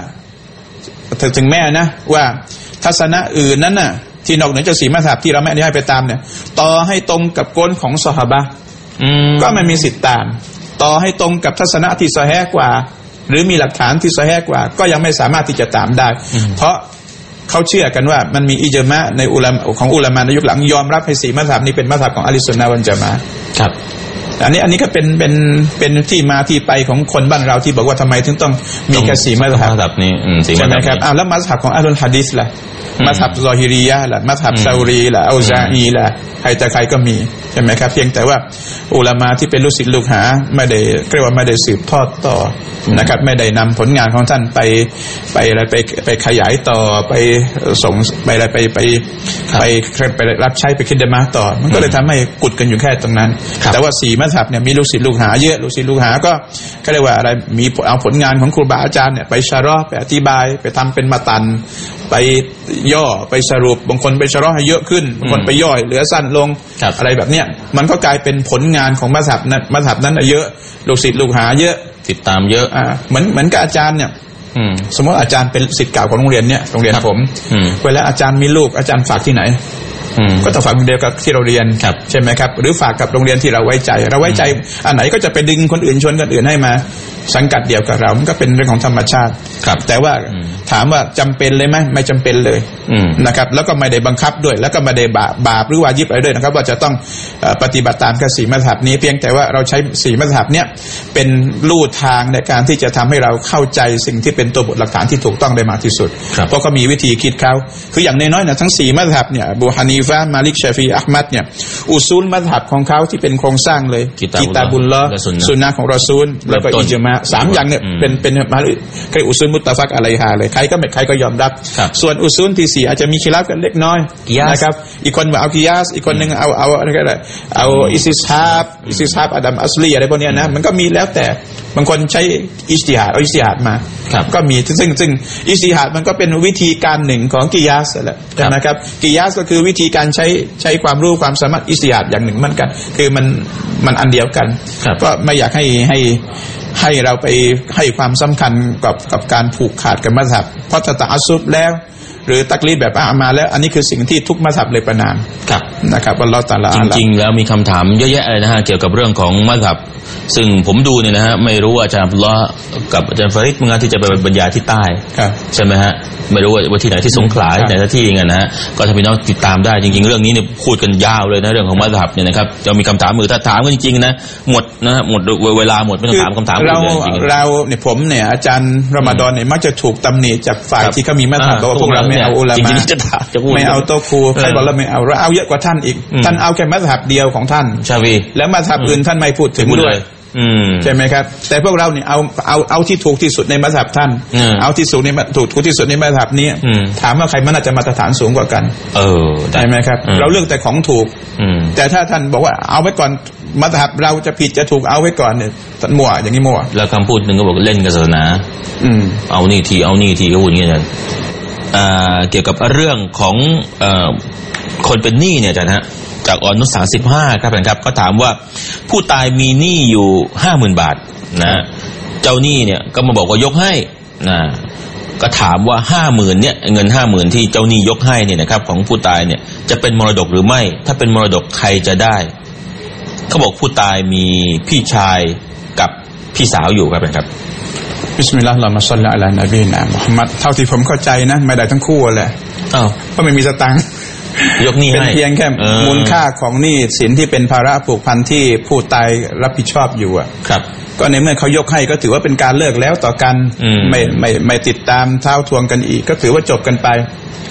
B: นะว่าทัศนะอื่นนั้นน่ะที่นอกเหนือจาก4มัซฮับที่เราไม่อนุญาตไปตามเนี่ยต่อให้ตรงกับก้นของซอฮาบะห์ก็ไม่มีสิทธิ์ตามต่อให้ตรงกับทัศนะที่ซอฮีฮ์กว่าหรือมีหลักฐานที่ซอฮีฮ์กว่าก็ยังไม่สามารถที่จะตามได้เพราะเขาเชื่อกันว่ามันมีอิจมะในอุลามะของอุลามะในยุคหลังยอมรับให้4มัซฮับนี้เป็นมัซฮับของอะห์ลุสซุนนะฮ์วัลญะมาอะห์ครับอันนี้ก็เป็นที่มาที่ไปของคนบ้านเราที่บอกว่าทำไมถึงต้องมีแค่4มัซฮับ
A: นี้
B: ใช่ไหมครับแล้วมัซฮับของอะห์ลุลหะดีษล่ะมัซฮับซอฮิรียะห์ล่ะมัซฮับซาอูรีล่ะอัลซาอีล่ะใครแต่ใครก็มีใช่ไหมครับเพียงแต่ว่าอุลามะที่เป็นลูกศิษย์ลูกหาไม่ได้เรียกว่าไม่ได้สืบทอดต่อนะครับไม่ได้นำผลงานของท่านไปขยายต่อไปส่งไปอะไรไปรับใช้ไปคิดมะต่อมันก็เลยทำให้กุดกันอยู่แค่ตรงนั้นแต่ว่า4มัซฮับเนี่ยมีลูกศิษย์ลูกหาเยอะลูกศิษย์ลูกหาก็เรียกว่าอะไรมีเอาผลงานของครูบาอาจารย์เนี่ยไปชะรอไปอธิบายไปทำเป็นมาตันไปย่อไปสรุปบางคนไปชะรอให้เยอะขึ้นบางคนไปย่อยเหลือสั้นลงอะไรแบบเนี้ยมันก็กลายเป็นผลงานของมัซฮับนั้นเยอะลูกศิษย์ลูกหาเยอะ
A: ติดตามเยอะ
B: เหมือนกับอาจารย์เนี่ยสมมติอาจารย์เป็นศิษย์เก่าของโรงเรียนเนี่ยโรงเรียนผมเวลาอาจารย์มีลูกอาจารย์ฝากที่ไหนก็ต้องฝากโรงเรียนกับที่เราเรียนใช่ไหมครับหรือฝากกับโรงเรียนที่เราไว้ใจอันไหนก็จะไปดึงคนอื่นชวนคนอื่นให้มาสังกัดเดียวกับเรามันก็เป็นเรื่องของธรรมชาติแต่ว่าถามว่าจำเป็นเลยไหมไม่จำเป็นเลยนะครับแล้วก็ไม่ได้บังคับด้วยแล้วก็ไม่ได้บาปหรือวาญิบอะไรด้วยนะครับว่าจะต้องปฏิบัติตามแค่4มัซฮับนี้เพียงแต่ว่าเราใช้4มัซฮับเนี้ยเป็นลู่ทางในการที่จะทำให้เราเข้าใจสิ่งที่เป็นตัวบทหลักฐานที่ถูกต้องได้มากที่สุดเพราะก็มีวิธีคิดเขาคืออย่างน้อยๆนะทั้ง4มัซฮับเนี่ยอบูฮานีฟะห์มาลิก ชาฟีอะห์มัดเนี่ยอุซูลมัซฮับของเขาที่เป็นโครงสร้างเลยกิตาบุลลอฮ์ซุนนะห์ของรอซูลแล้วก็อิญมา3อย่างเนี่ยเป็นมาคืออุซูลมุตตะฟักอะลัยฮาเลยใครก็ยอมรับส่วนอุซูลที่4อาจจะมีคิลาฟกันเล็กน้อยนะครับอีกคนว่าเอากิยาสอีกคนนึงเอาอะไรก็ได้เอาอิสติฮาบอะดัมอัสลีอะไรพวกนี้นะมันก็มีแล้วแต่บางคนใช้อิจติฮาดเอาอิจติฮาดมาก็มีซึ่งอิจติฮาดมันก็เป็นวิธีการหนึ่งของกิยาสแหละใช่ไหมครับกิยาสก็คือวิธีการใช้ความรู้ความสามารถอิจติฮาดอย่างหนึ่งเหมือนกันคือมันอันเดียวกันก็ไม่อยากให้เราไปให้ความสำคัญกับการผูกขาดกับมัซฮับเพราะถ้าตะอัสซุบแล้วหรือตักลีดแบบอามาแล้วอันนี้คือสิ่งที่ทุกมัซฮับเลยประนามนะครับอัลเลาะห์ตะอาลา
A: จริงๆแล้วมีคำถามเยอะแยะเลยนะฮะเกี่ยวกับเรื่องของมัซฮับซึ่งผมดูเนี่ยนะฮะไม่รู้ว่าอาจารย์อับดุลลอฮ์กับอาจารย์ฟาริดมึงงานที่จะไปบรรยายที่ใต้ใช่ไหมฮะไม่รู้ว่าที่ไหนที่สงขลาที่ไหนที่อย่างนั้นนะฮะก็ถ้าพี่น้องติดตามได้จริงๆเรื่องนี้เนี่ยพูดกันยาวเลยนะเรื่องของมัซฮับเนี่ยนะครับจะมีคำถามถ้าถามกันจริงๆนะหมดนะฮะหมดเวลาหมดไม่ต้องถามคำถาม
B: เราเนี่ยผมเนี่ยอาจารย์รอมฎอนเนี่ยมักจะถูกตำหนิจากฝ่ายที่เขามีมัซฮับว่าพวกเราไม่เอาอุลามะไม่เอาโตครูใครบอกเราไม่เอาเราเอาเยอะกว่าท่านอีกท่านเอาแค่มัซฮับเดียวของท่าน
A: ชาวี
B: แล้วมัซฮับอื่นท่านไม่พูดถึงด้วยใช่ไหมครับแต่พวกเราเนี่ยเอาที่ถูกที่สุดในมัซฮับท่านเอาที่สูงในถูกที่สุดในมัซฮับนี้ถามว่าใครมันน่าจะมาตรฐานสูงกว่ากันใช่ไหมครับเราเลือกแต่ของถูกแต่ถ้าท่านบอกว่าเอาไว้ก่อนมัซฮับเราจะผิดจะถูกเอาไว้ก่อนเนี่ยท่านมั่วอย่างนี้มั่ว
A: แล้วคำพูดหนึ่งก็บอกเล่นกับศาสนาเอานี่ทีก็พูดอย่างนี้นะเกี่ยวกับเรื่องของคนเป็นหนี้เนี่ยอาจารย์ฮะจากอนุ35ครับครับก็ถามว่าผู้ตายมีหนี้อยู่ 50,000 บาทนะเจ้าหนี้เนี่ยก็มาบอกว่ายกให้นะก็ถามว่า 50,000 เนี่ยเงิน 50,000 ที่เจ้าหนี้ยกให้เนี่ยนะครับของผู้ตายเนี่ยจะเป็นมรดกหรือไม่ถ้าเป็นมรดกใครจะได้เขาบอกผู้ตายมีพี่ชายกับพี่สาวอยู่ครับครับ
B: บิสมิลลาฮิรเราะห์มาศ็อลลัลลอฮุอะลานบีนะมุฮัมมัดเท่าที่ผมเข้าใจนะไม่ได้ทั้งคู่แหละเพราะไม่มีสตางค์
A: ยกหนี้ให้
B: เป็นเพียงแค่มูลค่าของหนี้สินที่เป็นภาระผูกพันที่ผู้ตายรับผิดชอบอยู่
A: ครับ
B: ก็ในเมื่อเขายกให้ก็ถือว่าเป็นการเลิกแล้วต่อกันไม่ติดตามเท้าทวงกันอีกก็ถือว่าจบกันไป
A: ครับ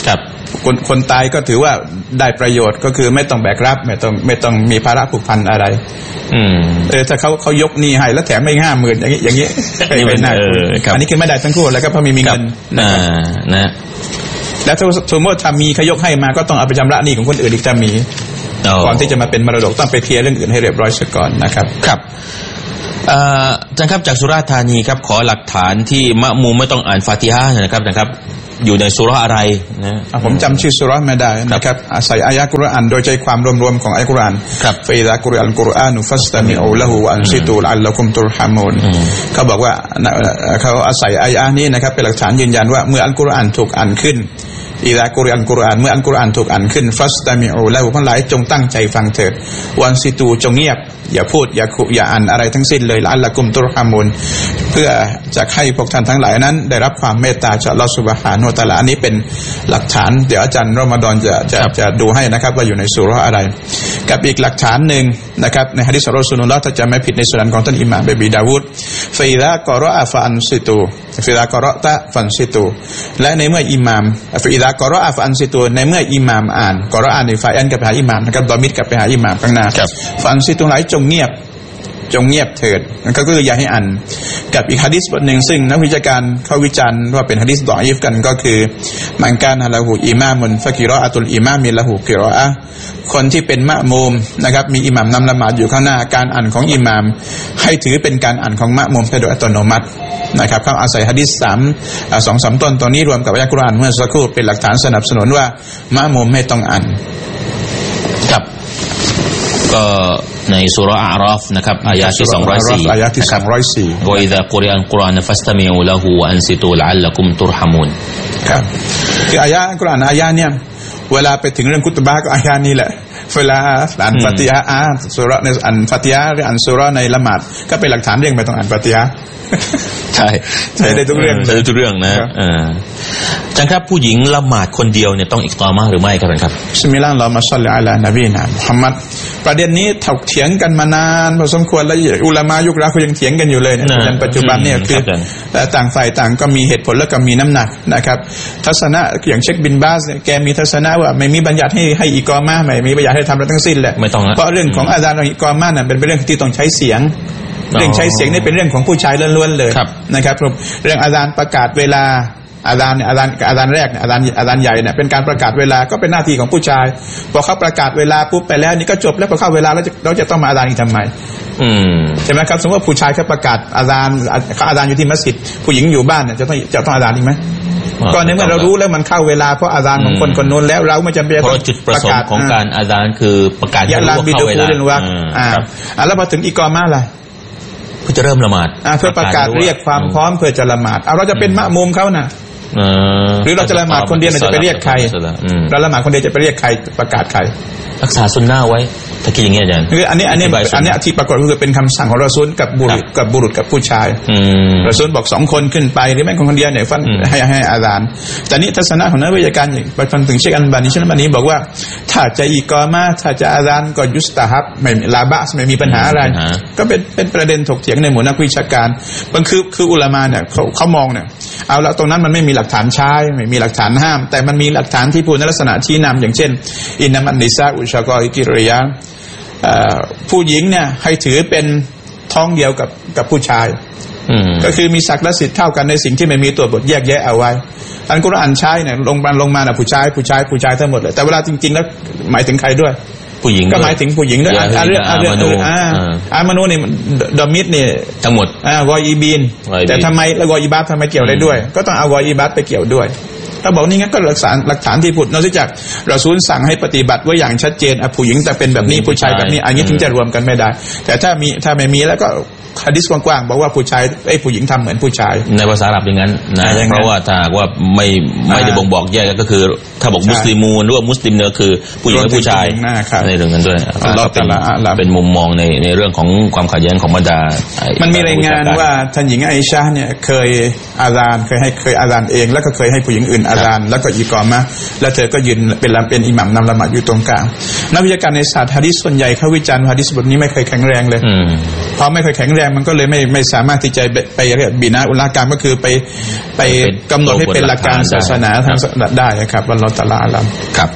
B: คนตายก็ถือว่าได้ประโยชน์ก็คือไม่ต้องแบกรับไม่ต้องมีภาระผูกพันอะไรถ้าเขายกหนี้ให้แล้วแถมไม่50,000อย่างนี้นี่เป็นอันนี้คือไม่ได้ทั้งคู่แล้วก็เพราะมีเงิน
A: นะ
B: แล้วถ้าสมมติถ้ามีเขายกให้มาก็ต้องเอาไปชำระหนี้ของคนอื่นอีกจะมีก่อนที่จะมาเป็นมรดกต้องไปเคลียร์เรื่องอื่นให้เรียบร้อยซะก่อนนะครับ
A: ครับอาจารย์ครับจากสุราษฎร์ธานีครับขอหลักฐานที่มะมูไม่ต้องอ่านฟาติฮะห์นะครับอยู่ในสุราะห์อะไรนะ
B: ผมจำชื่อสุราะห์ไม่ได้นะครับอาศัยอายะกุรอานโดยใจความรวมๆของอายะกุรอานฟะอิซากุริอัลกุรอานุฟัสตะมิอูละฮูวะอันซิตูละอัลละกุมตุรฮามูนเขาบอกว่าเขาอาศัยอายะนี้นะครับเป็นหลักฐานยืนยันว่าเมื่ออัลกุรอานถูกอ่านขึ้นอิซากุริอัลกุรอานเมื่ออัลกุรอานถูกอ่านขึ้นฟัสตะมิอูละฮูทั้งหลายจงตั้งใจฟังเถิดวันซิตูจงเงียบอย่าพูดอย่าอ่านอะไรทั้งสิ้นเลยละอัลละกุมตุรฮามูนเพื่อจะให้พวกท่านทั้งหลายนั้นได้รับความเมตตาจากอัลเลาะห์ซุบฮานะฮูวะตะอาลาอันนี้เป็นหลักฐานเดี๋ยวอาจารย์รอมฎอนจะดูให้นะครับว่าอยู่ในสุเราะห์อะไรกับอีกหลักฐานหนึ่งนะครับในหะดีษของรอซูลุลลอฮ์ถ้าจะไม่ผิดในสุนันของท่านอิหม่ามอบีดาวูดฟะอิซากอเราะอะฟะอันซิตูฟะอิซากอเราะตะฟันซิตูและในเมื่ออิหม่ามฟะอิซากอเราะอะฟะอันซิตูในเมื่ออิหม่ามอ่านกอเราะอะห์ในฟาอันกับไปหาอิหม่ามนะครับดอมิรกับไปหาอิหม่ามข้างหน้าฟะอันซิตูหลายจงเงียบเถิดก็คืออย่าให้อ่านกับอีกหะดีษบทหนึ่งซึ่งนักวิชาการเขาวิจารณ์ว่าเป็นหะดีษดออีฟกันก็คือมันกานะละหูอิมามุนฟะกิรออะตุลอิมามิละหูกิรออะห์คนที่เป็นมะมูมนะครับมีอิหม่ามนำละหมาดอยู่ข้างหน้าการอ่านของอิหม่ามให้ถือเป็นการอ่านของมะมูมโดยอัตโนมัตินะครับเขาอาศัยหะดีษ2-3 ต้นตัวนี้รวมกับอายะกุรอานเมื่อสักครู่เป็นหลักฐานสนับสนุนว่ามะมูมไม่ต้องอ่าน
A: ครับก็ในซูเราะห์อาราฟนะครับอายะที่204
B: อายะที่204
A: วะอิซากุริอัลกุรอานฟัสตะมิอูละฮูวะอันซิตูละอัลละกุมตุรฮามูน
B: ครับคืออายะกุรอานอายะเนี่ยเวลาไปถึงเรื่องกุตบะก็อายะนี้แหละเวลาอ่านฟาติฮะห์ซูเราะห์ในอ่านฟาติฮะห์หรืออ่านซูเราะห์ในละหมาดก็เป็นหลักฐานเรื่องไม่ต้องอ่านฟาติฮะห์
A: ใช่
B: ได้ทุกเรื่อง
A: นะอาจารย์ครับผู้หญิงละหมาดคนเดียวเนี่ยต้องอิกอามะห์หรือไม่ครับครับ
B: บิสมิลลาฮิรเราะห์มาศ็อลลิอะลานบีนะมุฮัมมัดประเด็นนี้ถกเถียงกันมานานพอสมควรแล้วอุลามะยุคเราเขายังเถียงกันอยู่เลยในปัจจุบันเนี่ยคือต่างฝ่ายต่างก็มีเหตุผลแล้วก็มีน้ำหนักนะครับทัศนะอย่างเชคบินบาสเนี่ยแกมีทัศนะว่าไม่มีบัญญัติให้อิกอามะห์ไม่มีบัญญัติให้ทำอะไรทั้งสิ้นแหละเพราะเรื่องของอาซานกับอิกอามะห์น่ะเป็นเรื่องที่ต้องใช้เสียงเรื่องใช้เสียงนี่เป็นเรื่องของผู้ชายล้วนๆเลยนะครับเรื่องอาซานประกาศเวลาอาซานเนี่ยอาซานแรกเนี่ยอาซานใหญ่เนี่ยเป็นการประกาศเวลาก็เป็นหน้าที่ของผู้ชายพอเขาประกาศเวลาปุ๊บไปแล้วนี่ก็จบแล้วพอเข้าเวลาแล้วเราจะต้องมาอาซานอีกทำไมใช่ไหมครับสมมติว่าผู้ชายเขาประกาศอาซานเขาอาซานอยู่ที่มัสยิดผู้หญิงอยู่บ้านเนี่ยจะต้องอาซานอีกไหมก็ในเมื่อเรารู้แล้วมันเข้าเวลาเพราะอาซานของคนโน้นแล้วเราไม่จำเป็น
A: เพราะจุดประสงค์ของการอาซานคือประกาศ
B: ให้รู้ว่าเข้าเวลาแล้วพอถึงอิกอามะห์ล่ะ
A: เพื่อจะเริ่มละหมาด
B: เพื่อประกาศเรียกความพร้อมเพื่อจะละหมาดเราจะเป็นมะมูมเขาน่ะหรือเราจะละหมาดคนเดียวจะไปเรียกใครเราละหมาดคนเดียวจะไปเรียกใครประกาศใคร
A: รักษาซุนนะห์ไว้ถ้าคิดอย่างเงี้ยอาจารย์
B: คืออันนี้ที่ปรากฏก็คือเป็นคำสั่งของรอซูลกับบุรุษกับผู้ชายรอซูลบอก2คนขึ้นไปหรือแม้คนเดียวเนี่ยฟันให้อาซานแต่นี้ทัศนะของนักวิชาการอย่างไปฟังถึงเชคอัลบานีบอกว่าถ้าจะอิกอามะห์ถ้าจะอาซานก็ยุสตะฮับไม่ลาบะไม่มีปัญหาอะไรก็เป็นประเด็นถกเถียงในหมู่นักวิชาการมันคืออุลามะเนี่ยเขามองเนี่ยเอาละตรงนั้นมันไม่มีหลักฐานใช้ไม่มีหลักฐานห้ามแต่มันมีหลักฐานที่พูดในลักษณะชี้นำอย่างเช่นอินนัมันนิซาอุชากออิกิริยะผู้หญิงเนี่ยให้ถือเป็นท้องเดียวกับผู้ชายก็คือมีศักดิ์และสิทธิ์เท่ากันในสิ่งที่ไม่มีตัวบทแยกแยะเอาไว้อันกุรอานใช้เนี่ยลงมาน่ะผู้ชายทั้งหมดเลยแต่เวลาจริงๆแล้วหมายถึงใครด้วย
A: ผู้หญิง
B: ก็หมายถึงผู้หญิงด้วยเรื่องอามานูนี่ดอมิดนี่
A: ทั้งหมด
B: วออีบีนแต่ทำไมแล้ววออีบาสทำไมเกี่ยวได้ด้วยก็ต้องเอาวออีบาสไปเกี่ยวด้วยถ้าบอกนี่งั้นก็หลักฐานที่พูดนอกจากรอซูลสั่งให้ปฏิบัติไว้อย่างชัดเจนผู้หญิงแต่เป็นแบบนี้ผู้ชายแบบนี้อันนี้ถึงจะรวมกันไม่ได้แต่ถ้าไม่มีแล้วก็หะดีษกว้างๆบอกว่าผู้หญิงทำเหมือนผู้ชาย
A: ในภาษาอาหรับอย่างนั้นนะเพราะว่าถ้าว่าไม่ได้บ่งบอกแยกก็คือถ้าบอกมุสลิมูนหรือว่ามุสลิมเนี่ยคือผู้หญิงกับผู้ชายในเรื่องนั้นด้วยเป็นมุมมองในเรื่องของความขัดแย้งของบรรดา
B: มันมีรายงานว่าท่านหญิงไอชาเนี่ยเคยอาซานเคยอาซานเองแล้วก็เคยให้ผู้หญิงอื่นอาซานแล้วก็อิกอมะห์แล้วเธอก็ยืนเป็นอิหมัมนำละหมาดอยู่ตรงกลางนักวิชาการในศาสตร์หะดีษส่วนใหญ่เขาวิจารณ์หะดีษบทนี้ไม่เคยแข็งแรงเลยพอไม่เคยแข็งแรงมันก็เลยไม่สามารถที่จะไปเรียกบินาอุลากรรมก็คือไปกำหนดให้เป็นหลักการศาสนาทางได้ครับวัลลอฮุตะอาลาอัลลัม
A: ครับ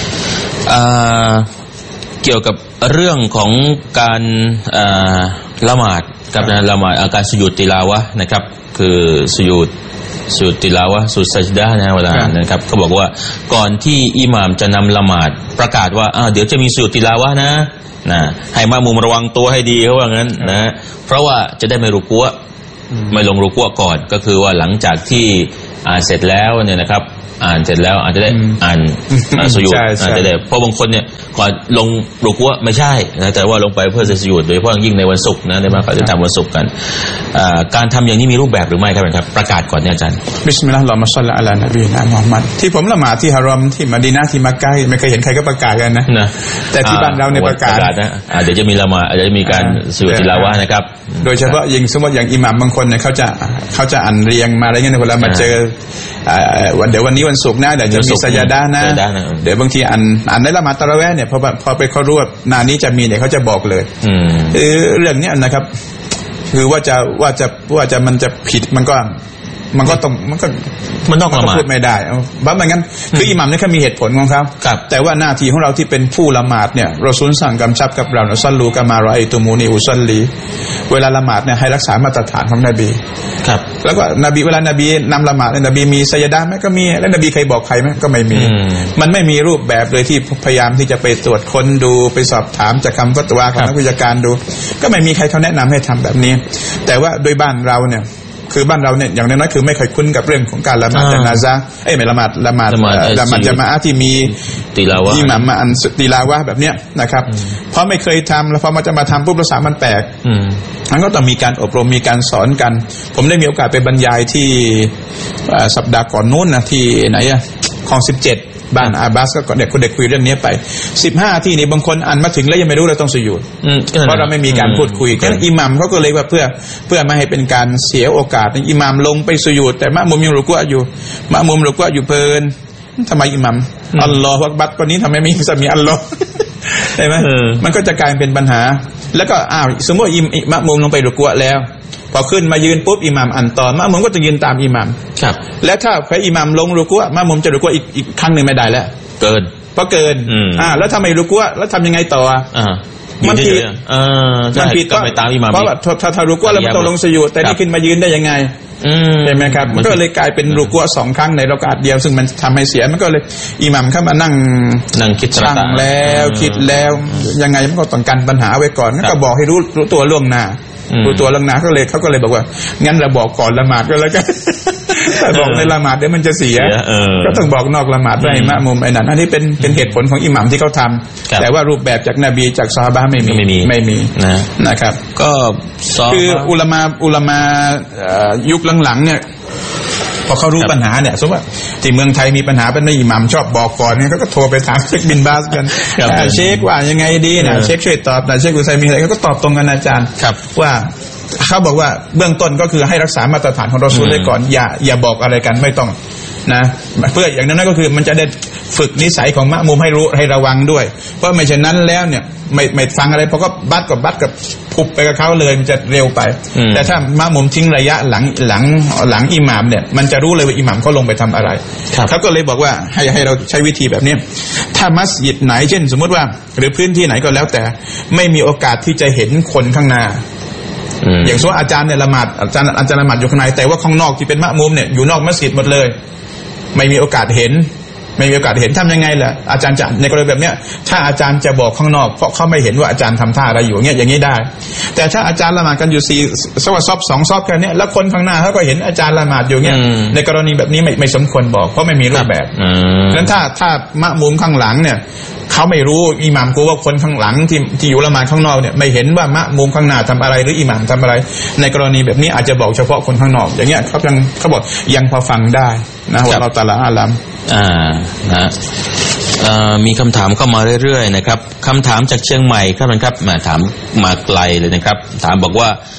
A: เกี่ยวกับเรื่องของการละหมาดครับนะละหมาดการสุญูดติลาวะห์นะครับคือสุญูดติลาวะห์สุดซัจดะห์นะเวลานะครับเขาบอกว่าก่อนที่อิหม่ามจะนำละหมาดประกาศว่าเดี๋ยวจะมีสุญูดติลาวะห์นะให้มะมุมระวังตัวให้ดีเขาว่างั้นนะเพราะว่าจะได้ไม่รุกัวไม่ลงรุกัวก่อนก็คือว่าหลังจากที่อ่านเสร็จแล้วเนี่ยนะครับอ่านเสร็จแล้วอาจจะได้อ่านสุญูดอาจจะได้เพราะบางคนเนี่ยก่อนลงรุกัวไม่ใช่นะแต่ว่าลงไปเพื่อจะสุญูดโดยเฉพาะยิ่งในวันศุกร์นะในบ้านเขาจะทำวันศุกร์กันการทำอย่างนี้มีรูปแบบหรือไม่ครับประกาศก่อนเนี่ยอาจารย์
B: บิสมิลลาฮิรเราะห์มาศ็อลลัลลอฮุอะลานบีนะมุฮัมมัดที่ผมละหมาดที่ฮารอมที่มะดีนะห์ที่มักกะฮ์ไม่เคยเห็นใครก็ประกาศกันนะแต่ที่บ้านเราเนี่ยประกาศ
A: นะเดี๋ยวจะมีละหมาดอาจจะมีการสุญูดติลาวะห์นะครับ
B: โดยเฉพาะยิ่งสมมติอย่างอิหม่ามบางคนเนี่ยเขาจะอ่านเรียงมาอะไรเงี้ยเวลามาเจอเดี๋ยววันนี้วันศุกร์นะเดี๋ยวจะมีซะญาดะห์นะเดี๋ยวบางทีอ่านในละหมาดตะเราะวีห์เนี่ยพอไปเขารู้ว่านานี้จะมีเนี่ยเขาจะบอกเลยเรื่องนี้นะครับคือว่าจะมันจะผิดมันก็ต้อง
A: มันนอกละหมาด
B: พูดไม่ได้เพราะไม่งั้นคืออิหม่ามเนี่ยเขามีเหตุผลของเขาแต่ว่าหน้าที่ของเราที่เป็นผู้ละหมาดเนี่ยรอซูลสั่งกำชับกับเรานะซัลลูกะมารอไอตุมูนีอุซัลลีเวลาละหมาดเนี่ยให้รักษามาตรฐานของนบี
A: ครับ
B: แล้วก็นบีเวลานบีนำละหมาดนบีมีซะญาดะห์มั้ยก็มีแล้วนบีเคยบอกใครมั้ยก็ไม่มีมันไม่มีรูปแบบเลยที่พยายามที่จะไปตรวจค้นดูไปสอบถามจากคำฟัตวาของนักวิชาการดูก็ไม่มีใครเขาแนะนำให้ทำแบบนี้แต่ว่าโดยบ้านเราเนี่ยคือบ้านเราเนี่ยอย่างน้อยๆคือไม่เคยคุ้นกับเรื่องของการละหมาดญะนาซะห์ไม่ละหมาดญะมาอะห์ที่มี
A: ติลาวะห์
B: อิหม่ามมาอันติลาวะห์แบบเนี้ยนะครับเพราะไม่เคยทำแล้วพอมันจะมาทำปุ๊บภาษามันแปลกมันก็ต้องมีการอบรมมีการสอนกันผมได้มีโอกาสไปบรรยายที่สัปดาห์ก่อนนู้นนะที่ไหนอะคลอง17บ้านอาบัสก็เด็กคุยเรื่องนี้ไป15ที่นี่บางคนอ่านมาถึงแล้วยังไม่รู้เราต้องสุญูดเพราะเราไม่มีการพูดคุยฉะนั้นอิหม่ามเขาก็เลยว่าเพื่อไม่ให้เป็นการเสียโอกาสอิหม่ามลงไปสุญูดแต่มะมุมยังรุกัวอยู่มะมุมรุกัวอยู่เพลินทำไมอิหม่ามอัลลอฮฺอักบัรตอนนี้ทำไมไม่มีอัลลอฮฺใช่ไหมมันก็จะกลายเป็นปัญหาแล้วก็สมมติมะมุมลงไปรุกัวแล้วพอขึ้นมายืนปุ๊บอิหม่ามอ่านต่อมะมุมก็จะยืนตามอิหม่าม
A: ครับ
B: และถ้าพออิหม่ามลงรุกัวมะมุมจะรุกัวอีกครั้งนึงไม่ได้แล้ว
A: เกิน
B: แล้วทำไมรุกัวแล้วทำยังไงต่อมันผิด
A: ก็ไปตามอิหม่าม
B: เพราะว่าถ้ารุกัวแล้วมันต้องลงสุญูดแต่นี่ขึ้นมายืนได้ยังไงใช่ไหมครับมันก็เลยกลายเป็นรุกัว2ครั้งในรอกาตเดียวซึ่งมันทำให้เสียมันก็เลยอิหม่ามเข้ามานั่ง
A: คิด
B: ช่างแล้วคิดแล้วยังไงมันก็ต้องกันปัญหาไว้ก่อนก็บอกให้รู้ตัวล่วงหน้ารู้ตัวล่วงหน้าเขาเลยบอกว่างั้นเราบอกก่อนละหมาดก็แล้วกันแต่บอกในละหมาดเดี๋ยวมันจะเสียก็ต้องบอกนอกละหมาดให้มะมุมไอ้นั่นอันนี้เป็นเหตุผลของอิหม่ามที่เขาทำแต่ว่ารูปแบบจากนบีจากซอฮาบะห์ไม่มีนะครับ
A: ก็
B: คืออุลามายุคหลังๆเนี่ยพอเขารู้ปัญหาเนี่ยสมมติว่าที่เมืองไทยมีปัญหาเป็นอิหม่ามชอบบอกก่อนเนี่ยเขาก็โทรไปถามเชคบินบาสกันเชคว่ายังไงดีนะเชคช่วยตอบนะเชคอุซัยมีอะไรเขาก็ตอบตรงกันอาจารย์ว่าเขาบอกว่าเบื้องต้นก็คือให้รักษามาตรฐานของรอซูลไว้ก่อนอย่าบอกอะไรกันไม่ต้องนะเพื่ออย่างนั้นก็คือมันจะได้ฝึกนิสัยของมะมุมให้รู้ให้ระวังด้วยเพราะไม่เช่นนั้นแล้วเนี่ยไม่ฟังอะไรพอก็บัดกับพุบไปกับเขาเลยมันจะเร็วไปแต่ถ้ามะมุมทิ้งระยะหลังอิหม่ามเนี่ยมันจะรู้เลยว่าอิหม่ามเขาลงไปทำอะไรเขาก็เลยบอกว่าให้เราใช้วิธีแบบนี้ถ้ามัสยิดไหนเช่นสมมติว่าหรือพื้นที่ไหนก็แล้วแต่ไม่มีโอกาสที่จะเห็นคนข้างหน้าอย่างส่วนอาจารย์เนี่ยละหมาดอาจารย์ละหมาดอยู่ข้างในแต่ว่าข้างนอกที่เป็นมะมุมเนี่ยอยู่นอกมัสยิดหมดเลยไม่มีโอกาสเห็นทำยังไงล่ะอาจารย์จะในกรณีแบบเนี้ยถ้าอาจารย์จะบอกข้างนอกเพราะเขาไม่เห็นว่าอาจารย์ทำท่าอะไรอยู่เงี้ยอย่างนี้ได้แต่ถ้าอาจารย์ละหมาดกันอยู่4ซอบ2ซอบแค่นี้แล้วคนข้างหน้าเขาก็เห็นอาจารย์ละหมาดอยู่เงี้ยในกรณีแบบนี้ไม่สมควรบอกเพราะไม่มีรูปแบบนั้นถ้ามะมุมข้างหลังเนี่ยเขาไม่รู้อิหม่ามกูว่าคนข้างหลังที่อยู่ละหมาดข้างนอกเนี่ยไม่เห็นว่ามะมุมข้างหน้าทำอะไรหรืออิหม่ามทำอะไรในกรณีแบบนี้อาจจะบอกเฉพาะคนข้างนอกอย่างเงี้ยเขาบอกยังพอฟังได้นะว่าเราตะละอาลัม
A: นะมีคำถามเข้ามาเรื่อยๆนะครับคำถามจากเชียงใหม่ครับท่านครับมาถามมาไกลเลยนะครับถามบอกว่า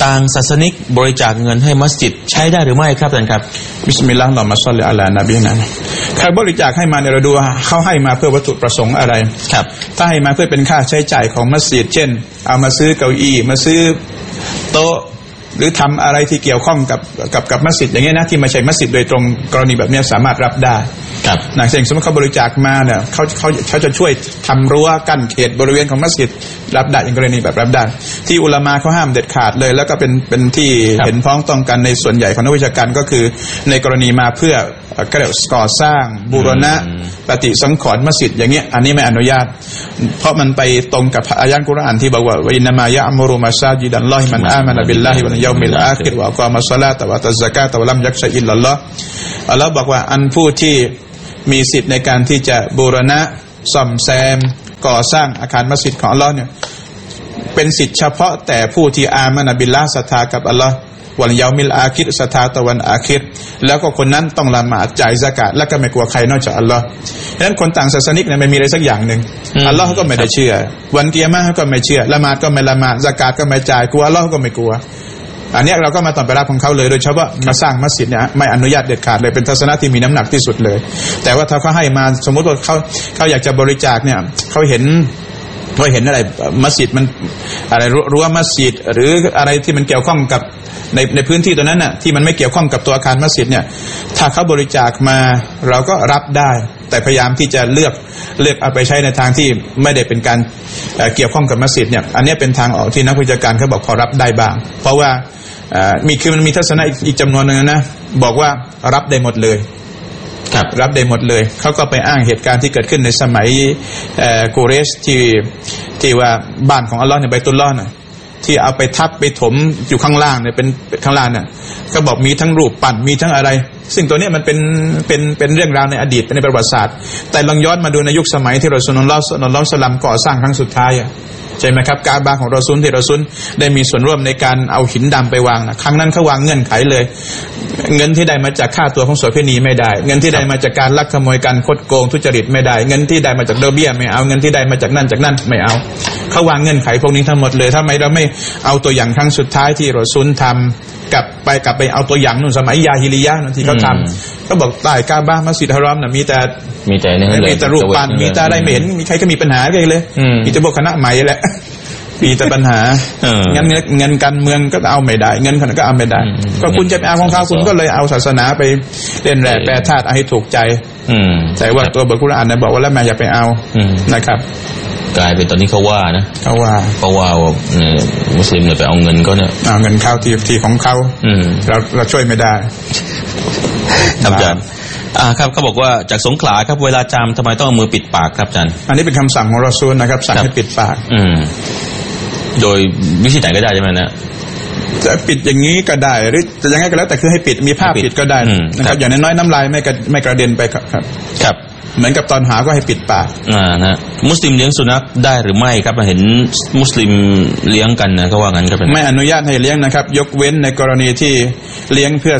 A: ต่างศาสนิกบริจาคเงินให้มัสยิดใช้ได้หรือไม่ครับอาจารย์ครับ
B: บิสมิลลาฮิรเราะห์มาศ็อลลิอะลานบีนะใครบริจาคให้มาเนี่ยเราดูเขาให้มาเพื่อวัตถุประสงค์อะไร
A: ครับ
B: ถ้าให้มาเพื่อเป็นค่าใช้จ่ายของมัสยิดเช่นเอามาซื้อเก้าอี้มาซื้อโต๊ะหรือทำอะไรที่เกี่ยวข้องกับมัสยิดอย่างเงี้ยนะที่ไม่ใช่มัสยิดโดยตรงกรณีแบบนี้สามารถรับได้
A: ครับ
B: นะเช่นสมมติเขาบริจาคมาเนี่ยเขาจะช่วยทำรั้วกั้นเขตบริเวณของมัสยิดรับได้อย่างกรณีแบบรับได้ที่อุลามะเขาห้ามเด็ดขาดเลยแล้วก็เป็นที่เห็นพ้องต้องกันในส่วนใหญ่ของนักวิชาการก็คือในกรณีมาเพื่อก่อสร้างบูรณะปฏิสังขรณ์มัสยิดอย่างเงี้ยอันนี้ไม่อนุญาตเพราะมันไปตรงกับอายะห์กุรอานที่บอกว่าอินนามายะอ์มุรุมัสยิดัลลอฮิมันอามานะบิลลาฮิวัลยอมิลอาคิรวะอักอมัสศอลาตะวะอัตซะกาตะวะลัมยักชะอิลลัลลอฮ์อัลเลาะห์บอกว่าอันผู้ที่มีสิทธิ์ในการที่จะบูรณะซ่อมแซมก่อสร้างอาคารมัสยิดของอัลเลาะห์เนี่ยเป็นสิทธิ์เฉพาะแต่ผู้ที่อามานะบิลลาฮ์ศรัทธากับอัลเลาะห์วันยามิลอาคิรศรัทธาต่อวันอาคิรแล้วก็คนนั้นต้องละหมาดจ่ายซะกาตและก็ไม่กลัวใครนอกจากอัลเลาะห์ฉะนั้นคนต่างศาสนิกเนี่ยไม่มีอะไรสักอย่างนึงอัลเลาะห์ก็ไม่ได้เชื่อวันกิยามะห์ก็ไม่เชื่อละหมาดก็ไม่ละหมาดซะกาตก็ไม่จ่ายกลัวอัลเลาะห์ก็ไม่กลัวอันนี้เราก็มาตอบไปรับของเขาเลยโดยเฉพาะมาสร้างมัสยิดเนี่ยไม่อนุญาตเด็ดขาดเลยเป็นทัศนะที่มีน้ำหนักที่สุดเลยแต่ว่าถ้าเขาให้มาสมมติว่าเขาอยากจะบริจาคเนี่ยเขาเห็นอะไรมัสยิดมันอะไรรั้วมัสยิดหรืออะไรที่มันเกี่ยวข้องกับในพื้นที่ตัวนั้นน่ะที่มันไม่เกี่ยวข้องกับตัวอาคารมัสยิดเนี่ยถ้าเขาบริจาคมาเราก็รับได้แต่พยายามที่จะเลือกเอาไปใช้ในทางที่ไม่ได้เป็นการเกี่ยวข้องกับมัสยิดเนี่ยอันนี้เป็นทางออกที่นักวิชาการเขาบอกพอรับได้บ้างเพราะว่ามันมีทัศนะอีกจำนวนนึงนะบอกว่ารับได้หมดเลยรับได้หมดเลยเขาก็ไปอ้างเหตุการณ์ที่เกิดขึ้นในสมัยกุเรชที่ว่าบ้านของอัลเลาะห์ในบัยตุลลอฮ์น่ะที่เอาไปทับไปถมอยู่ข้างล่างเนี่ยเป็นข้างล่างน่ะก็บอกมีทั้งรูปปั้นมีทั้งอะไรซึ่งตัวนี้มันเป็นเรื่องราวในอดีตเป็นในประวัติศาสตร์แต่ลองย้อนมาดูในยุคสมัยที่รอซูลุลลอฮ์ศ็อลลัลลอฮุอะลัยฮิวะซัลลัมก่อสร้างครั้งสุดท้ายใช่ไหมครับกาบะห์ของรอซูลที่รอซูลได้มีส่วนร่วมในการเอาหินดำไปวางนะครั้งนั้นเขาวางเงื่อนไขเลยเงินที่ได้มาจากค่าตัวของโสเภณีไม่ได้เงินที่ได้มาจากการลักขโมยการคดโกงทุจริตไม่ได้เงินที่ได้มาจากดอกเบี้ยไม่เอาเงินที่ได้มาจากนั่นไม่เอาเขาวางเงื่อนไขพวกนี้ทั้งหมดเลยทำไมเราไม่เอาตัวอย่างครั้งสุดท้ายที่รอซูลทำกลับไปเอาตัวอย่างนู่นสมัยยาฮิลิยะห์ที่เขาทำก็บอกใต้กาบะห์มัสยิดฮารอมน่ะมีแต่รูปปั้นมีแต่อะไรไม่เห็นมีใครก็มีปัญหากันเลยมีแต่พวกคณะใหม่แหละมีแต่ปัญหาเงินการเมืองก็เอาไม่ได้เงินก็เอาไม่ได้ก็คุณจะไปเอาของเขาคุณก็เลยเอาศาสนาไปเล่นแร่แปรธาตุให้ถูกใจแต่ว่าตัวบทกุรอานเนี่ยบอกว่าแล้วแม่อย่าไปเอานะครับ
A: กลายเป็นตอนนี้เขาว่านะ
B: เขาว่า
A: มุสลิมเนี่ยไปเอาเงินเขาเนี่ย
B: เอาเงินเข้าที่ของเขาเราช่วยไม่ได้
A: ครับอาจารย์ครับเขาบอกว่าจากสงขลาครับเวลาจามทำไมต้องเอามือปิดปากครับอาจารย์
B: อันนี้เป็นคำสั่งของรอซูลนะครับสั่งให้ปิดปาก
A: โดยวิธีไหนก็ได้ใช่ไหมนะ
B: จะปิดอย่างนี้ก็ได้หรือจะยังไงก็แล้วแต่คือให้ปิดมีผ้าปิดก็ได้นะครับอย่างน้อยน้ำลายไม่กระเด็นไปครับเหมือนกับตอนหาก็ให้ปิดปาก
A: นะมุสลิมเลี้ยงสุนัขได้หรือไม่ครับเห็นมุสลิมเลี้ยงกันนะก็ว่างั้นครับ
B: ไม่อนุญาตให้เลี้ยงนะครับยกเว้นในกรณีที่เลี้ยงเพื่อ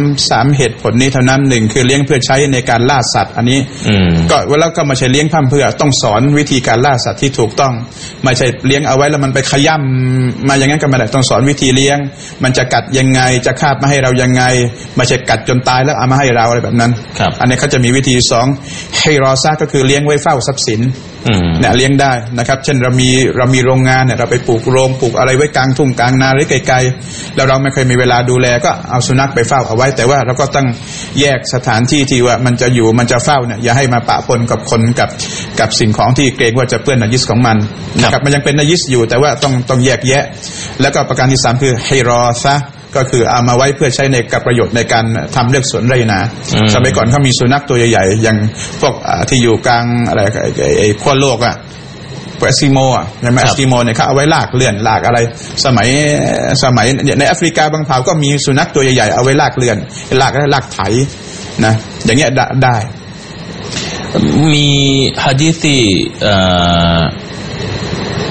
B: 3เหตุผลนี้เท่านั้น1คือเลี้ยงเพื่อใช้ในการล่าสัตว์อันนี้ก็แล้วก็ไม่ใช่เลี้ยงเพื่อต้องสอนวิธีการล่าสัตว์ที่ถูกต้องไม่ใช่เลี้ยงเอาไว้แล้วมันไปขย่ำมาอย่างนั้นก็ไม่ได้ต้องสอนวิธีเลี้ยงมันจะกัดยังไงจะคาบมาให้เรายังไงไม่ใช่กัดจนตายแล้วเอามาให้เราอะไรแบบนั้นอันนี้เขาจะมีวิธี2ให้รอซะก็คือเลี้ยงไว้เฝ้าทรัพย์สินเนี่ยเลี้ยงได้นะครับเช่นเรามีโรงงานเนี่ยเราไปปลูกอะไรไว้กลางทุ่งกลางนาหรือไกลๆแล้วเราไม่เคยมีเวลาดูแลก็เอาสุนัขไปเฝ้าเอาไว้แต่ว่าเราก็ต้องแยกสถานที่ที่ว่ามันจะเฝ้าเนี่ยอย่าให้มาปะปนกับคนกับสิ่งของที่เกรงว่าจะเปื้อนนะญิสของมันนะครับมันยังเป็นนะญิสอยู่แต่ว่าต้องแยกแยะแล้วก็ประการที่3คือให้รอซะก็คือเอามาไว้เพื่อใช้ในกับประโยชน์ในการทำเลือกสวนไร่นาสมัยก่อนเขามีสุนัขตัวใหญ่ๆอย่างพวกที่อยู่กลางอะไรไอ้ขั้วโลกเอสกิโมใช่ไหมเอสกิโมเนี่ยเขาเอาไว้ลากเลื่อนลากอะไรสมัยในแอฟริกาบางเผ่าก็มีสุนัขตัวใหญ่ๆเอาไว้ลากเลื่อนลากไถนะอย่างเงี้ยได้
A: มีหะดีษที่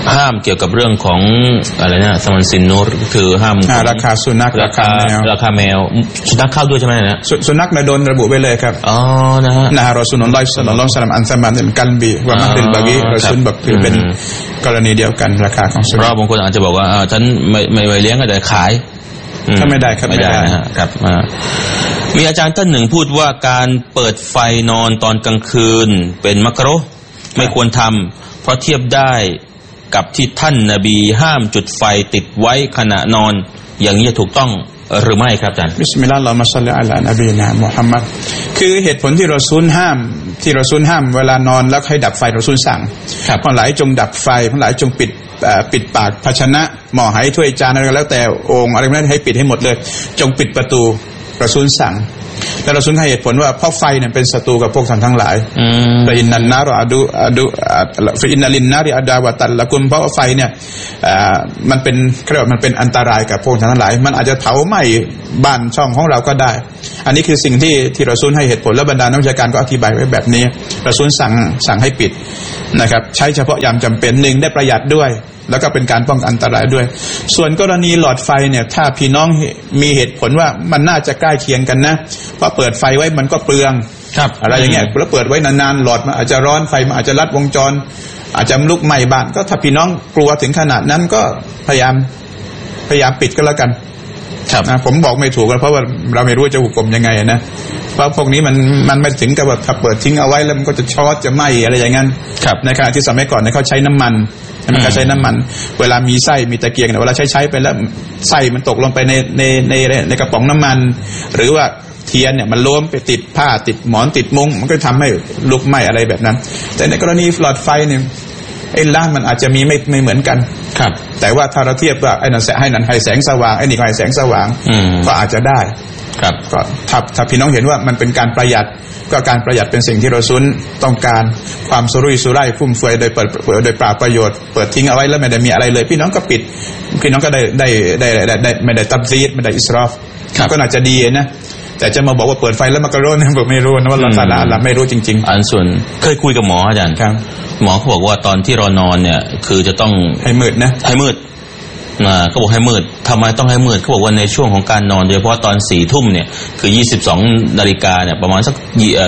A: ห้ามเกี่ยวกับเรื่องของอะไรนะสมันซินนูรคือห้าม
B: ราคาสุนัขราคา
A: แมวสุนัขเข้าด้วยใช่ไหมนะ
B: สุนัขในโดนระบุไว้เลยครับ
A: อ๋อนะฮะ
B: รอซูลุลลอฮิศ็อลลัลลอฮุอะลัยฮิวะซัลลัมอันซะมันกัลบีวะมัฮริลบะกีรอซูลบอกถือเป็นกรณีเดียวกันราคาของสุนัข
A: เพราะบางคนอาจจะบอกว่าฉันไม่เลี้ยงก็ได้ขาย
B: ถ้าไม่ได้ครับ
A: ไม่ได้นะครับมีอาจารย์ท่านหนึ่งพูดว่าการเปิดไฟนอนตอนกลางคืนเป็นมักรุฮ์ไม่ควรทำเพราะเทียบได้กับที่ท่านนบีห้ามจุดไฟติดไว้ขณะนอนอย่างนี้ถูกต้องหรือไม่ครับอาจารย์
B: บิสมิลลาฮิรเราะห์มาศ็อลลิอะลานบีนะมุฮัมมัดคือเหตุผลที่รอซูลห้ามเวลานอนแล้วให้ดับไฟรอซูลสั่งเพราะหลายจงดับไฟเพราะหลายจงปิดปากภาชนะหม้อไหถ้วยจานอะไรก็แล้วแต่โอ่งอะไรนั้นให้ปิดให้หมดเลยจงปิดประตูรอซูลสั่งแล้วรอซูลให้เหตุผลว่าเพราะไฟเนี่ยเป็นศัตรูกับพวกท่านทั้งหลายแต่อินนันนาฟอินนัลินนาริอะดาวะตัลละกุมเพราะว่าไฟเนี่ยมันเป็นอันตรายกับพวกท่านทั้งหลายมันอาจจะเผาไหม้บ้านช่องของเราก็ได้อันนี้คือสิ่งที่รอซูลให้เหตุผลและบรรดานักวิชาการก็อธิบายไว้แบบนี้รอซูลสั่งให้ปิดนะครับใช้เฉพาะยามจำเป็นหนึ่งได้ประหยัดด้วยแล้วก็เป็นการป้องกันอันตรายด้วยส่วนกรณีหลอดไฟเนี่ยถ้าพี่น้องมีเหตุผลว่ามันน่าจะใกล้เคียงกันนะเพราะเปิดไฟไว้มันก็เปลืองอะไรอย่างเงี้ยแล้วเปิดไว้นานๆหลอดมันอาจจะร้อนไฟมันอาจจะลัดวงจรอาจจะลุกไหม้บ้านก็ถ้าพี่น้องกลัวถึงขนาดนั้นก็พยายามปิดก็แล้วกันนะผมบอกไม่ถูกเพราะว่าเราไม่รู้จะหุกกลมยังไงนะเพราะพวกนี้มันไม่ถึงกับแบบถ้าเปิดทิ้งเอาไว้แล้วมันก็จะช็อตจะไหม้อะไรอย่างนั้นในขณะที่สมัยก่อนเนี่ยเขาใช้น้ำมันใช้น้ำมันเวลามีไส้มีตะเกียงเนี่ยเวลาใช้ไปแล้วไส้มันตกลงไปในกระป๋องน้ำมันหรือว่าเทียนเนี่ยมันล้มไปติดผ้าติดหมอนติดมุ้งมันก็ทำให้ลุกไหม้อะไรแบบนั้นแต่ในกรณีหลอดไฟเนี่ยไอ้ล่างมันอาจจะมีไม่เหมือนกันแต่ว่าถ้าเราเทียบว่าไอ้นั่นให้แสงสว่างไอ้นี่ให้แสงสว่างก็อาจจะได้ก็ถ้าพี่น้องเห็นว่ามันเป็นการประหยัดก็การประหยัดเป็นสิ่งที่เราซุนต้องการความสุรุ่ยสุร่ายฟุ่มเฟือยโดยเปล่าประโยชน์เปิดทิ้งเอาไว้แล้วไม่ได้มีอะไรเลยพี่น้องก็ปิดพี่น้องก็ได้ไม่ได้ตับซีดไม่ได้อิสรอฟก็น่าจะดีนะแต่จะมาบอกว่าเปิดไฟแล้วมันก็ร้อนผมไม่รู้นะว่าเราไม่รู้จริงๆ
A: อันส่วนเคยคุยกับหมออาจารย์หมอเขาบอกว่าตอนที่เรานอนเนี่ยคือจะต้อง
B: ให้มืดนะ
A: ให้มืดเขาบอกให้มืดทำไมต้องให้มืดเขาบอกว่าในช่วงของการนอนโดยเฉพาะตอน4 ทุ่มเนี่ยคือ22 นาฬิกาเนี่ยประมาณสัก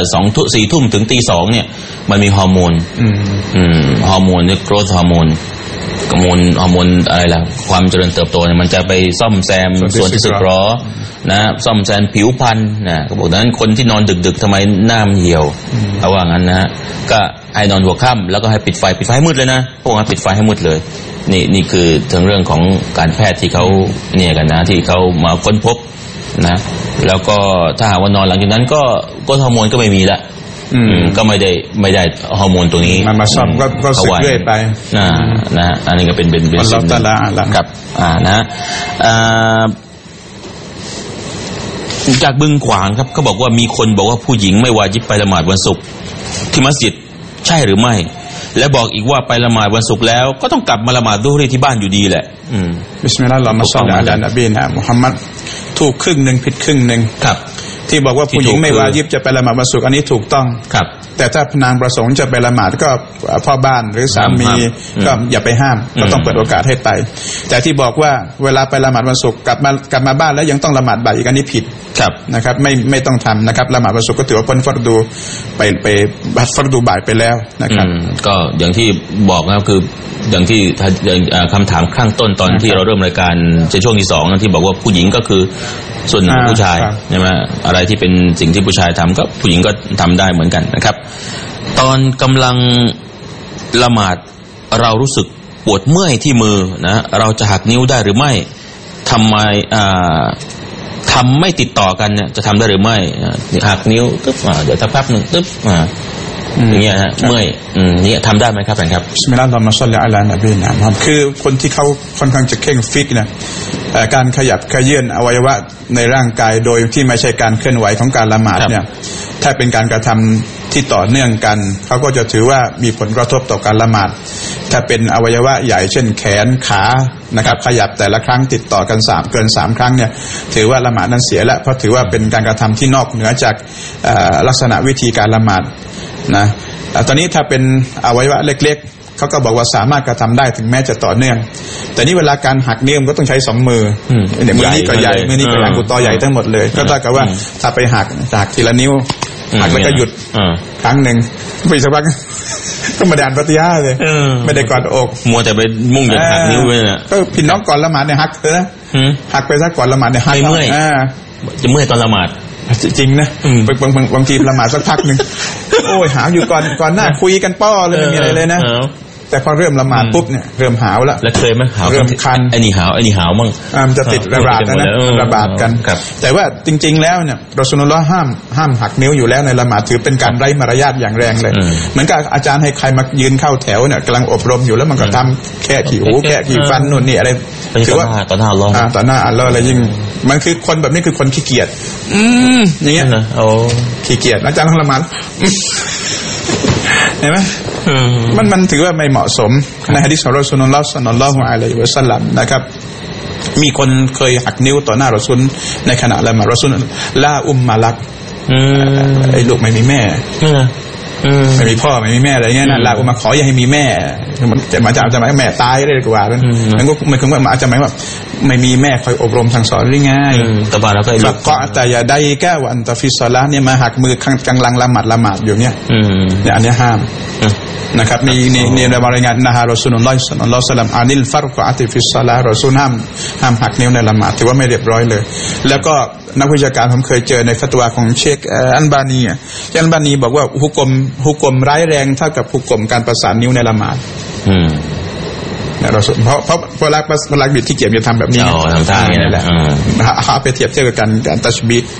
A: 4 ทุ่มถึงตี 2เนี่ยมันมีฮอร์โมนฮอร์โมนเนี่ยโกรทฮอร์โมนอะไรล่ะความเจริญเติบโตเนี่ยมันจะไปซ่อมแซมส่วนที่สึกหรอนะซ่อมแซมผิวพรรณนะเขาบอกดังนั้นคนที่นอนดึกๆทำไมหน้ามันเหี่ยวเอาว่างั้นนะฮะก็ให้นอนหัวค่ำแล้วก็ให้ปิดไฟให้มืดเลยนะพวกนั้นปิดไฟให้มืดเลยนี่คือถึงเรื่องของการแพทย์ที่เขาเนี่ยกันนะที่เขามาค้นพบนะแล้วก็ถ้าหากว่านอนหลังจากนั้นก็ฮอร์โมนก็ไม่มีละก็ไม่ได้ฮอร์โมนตัวนี้
B: มันมาซ่อมก็สึกเรื่อยไป
A: นะอันนี้ก็เป็นสิ่งครับนะจากบึงขวางครับเขาบอกว่ามีคนบอกว่าผู้หญิงไม่วาญิบไปละหมาดวันศุกร์ที่มัสยิดใช่หรือไม่และบอกอีกว่าไปละหมาดวันศุกร์แล้วก็ต้องกลับมาละหมาดดุฮ์ที่บ้านอยู่ดีแหละ
B: บิสมิลลาฮิรเราะห์มาศ็อลลิอะลานบีนะมุฮัมมัดถูกครึ่งนึงผิดครึ่งนึง
A: ครับ
B: ที่บอกว่าผู้หญิงไม่วาญิบจะไปละหมาดวันศุกร์อันนี้ถูกต้อง
A: ครับ
B: แต่ถ้านางประสงค์จะไปละหมาดก็พ่อบ้านหรือสามีก็อย่าไปห้ามก็ต้องเปิดโอกาสให้ไปแต่ที่บอกว่าเวลาไปละหมาดวันศุกร์กลับมาบ้านแล้วยังต้องละหมาดบ่ายอีกอันนี้ผิดนะครับไม่ต้องทำนะครับละหมาดวันศุกร์ก็ถือว่าพ้นฟัรดูไปฟัรดูบ่ายไปแล้วนะครับ
A: ก็อย่างที่บอกนะครับคืออย่างที่คำถามข้างต้นตอนที่เราเริ่มรายการในช่วงที่2ที่บอกว่าผู้หญิงก็คือส่วนหนึ่งผู้ชายใช่ไหมอะไรที่เป็นสิ่งที่ผู้ชายทำก็ผู้หญิงก็ทำได้เหมือนกันนะครับตอนกำลังละหมาดเรารู้สึกปวดเมื่อยที่มือนะเราจะหักนิ้วได้หรือไม่ทำไมทำไม่ติดต่อกันเนี่ยจะทำได้หรือไม่หักนิ้วตึ๊บเดี๋ยวสักแป๊บนึงตึ๊บอย่างเงี้ยฮะเมื่อยนี่ทำได้ไหมครับอาจารย์ครับ
B: บิสมิลลาฮิรเราะห์มาศ็อลลิอะลานบีนะครับคือคนที่เขาค่อนข้างจะเข่งฟิกนะการขยับขยื่นอวัยวะในร่างกายโดยที่ไม่ใช่การเคลื่อนไหวของการละหมาดเนี่ยถ้าเป็นการกระทำที่ต่อเนื่องกันเขาก็จะถือว่ามีผลกระทบต่อการละหมาดถ้าเป็นอวัยวะใหญ่เช่นแขนขานะครับขยับแต่ละครั้งติดต่อกันเกิน3 ครั้งเนี่ยถือว่าละหมาดนั้นเสียแล้วเพราะถือว่าเป็นการกระทำที่นอกเหนือจากลักษณะวิธีการละหมาดนะตอนนี้ถ้าเป็นอวัยวะเล็กเขาก็บอกว่าสามารถกระทำได้ถึงแม้จะต่อเนื่องแต่นี่เวลาการหักนิ้วมันก็ต้องใช้2มือเนี่ยมือนี้ก็ใหญ่มือนี้ก็ใหญ่กุตอใหญ่ทั้งหมดเลยก็เท่ากับว่าถ้าไปหักทีละนิ้วหักแล้วก็หยุดครั้งหนึ่งไปสักพักก็มาด่านปฏิญาณเลยไม่ได้กอดอก
A: มัวแต่ไปมุ่งจะหักนิ้วเลยนะ
B: ก็พี่น้องก่อนละหมาดเนี่ยหักเถอะนะหักไปซะก่อนละหมาดเนี่ยหัก
A: ไม่เมื่อยจะเมื่อยตอนละหมาด
B: จริงนะบางทีละหมาดสักพักหนึ่งโอ้ยหาวอยู่ก่อนหน้าคุยกันป้อเลยไม่มีอะไรเลยนะแต่พอเริ่มละหมาดปุ๊บเนี่ยเริ่มหาวแล้ว
A: เคยไหมหาว
B: เริ่มคัน
A: ไอ้นี่หาวมั่ง
B: มันจะติดระบาดนะระบาดกันแต่ว่าจริงๆแล้วเนี่ยรอซูลุลลอฮ์ห้ามหักนิ้วอยู่แล้วในละหมาดถือเป็นการไร้มารยาทอย่างแรงเลยเหมือนกับอาจารย์ให้ใครมายืนเข้าแถวเนี่ยกำลังอบรมอยู่แล้วมันก็ทำแค่ขี้หูแค่ขี้ฟันนู่นนี่อะไร
A: ถือว่าต่อหน้าอัลลอฮ์
B: ต่อหน้าอัลลอฮ์อะไรยิ่งมันคือคนแบบนี้คือคนขี้เกียจอย่างเงี้ยขี้เกียจอาจารย์ละหมาดเห็นไหมมันถือว่าไม่เหมาะสมในหะดีษของรอซูลุลลอฮ์ ศ็อลลัลลอฮุอะลัยฮิวะซัลลัมนะครับมีคนเคยหักนิ้วต่อหน้ารอซูลในขณะละหมาดรอซูลลาอุมมาลักไอ้ลูกไม่มีแม่ไม่มีพ่อไม่มีแม่อะไรเงี้ยนะลาอุมมาขออย่าให้มีแม่จะมาจะหมายแม่ตายได้กว่ามันก็มันคือว่าอาจจะหมายว่าไม่มีแม่คอยอบรมสั่งสอนหรือไง
A: ตบาแล้วก็
B: ก็แต่อย่าได้แก้วันตะฟิศละเนี่ยมาหักมือกำลังละหมาดอยู่เนี่ยอันนี้ห้ามนะครับนี่ในรายงานนะฮะรอซูลุลลอฮ์ ศ็อลลัลลอฮุอะลัยฮิวะซัลลัมอานิลฟัรกะติฟิศศอลาห์รอซูลห้ามหักนิ้วในละหมาดถือว่าไม่เรียบร้อยเลยแล้วก็นักวิชาการผมเคยเจอในฟัตวาของเชคอัลบานีอัลบานีบอกว่าฮุกมร้ายแรงเท่ากับฮุกมการประสานนิ้วในละหมาดเราเพราะลักบิดที่เกียบจะทำแบบนี้
A: ทำท่าอย่างนี้แหละ
B: เอาไปเทียบกับการตัชบีฮ์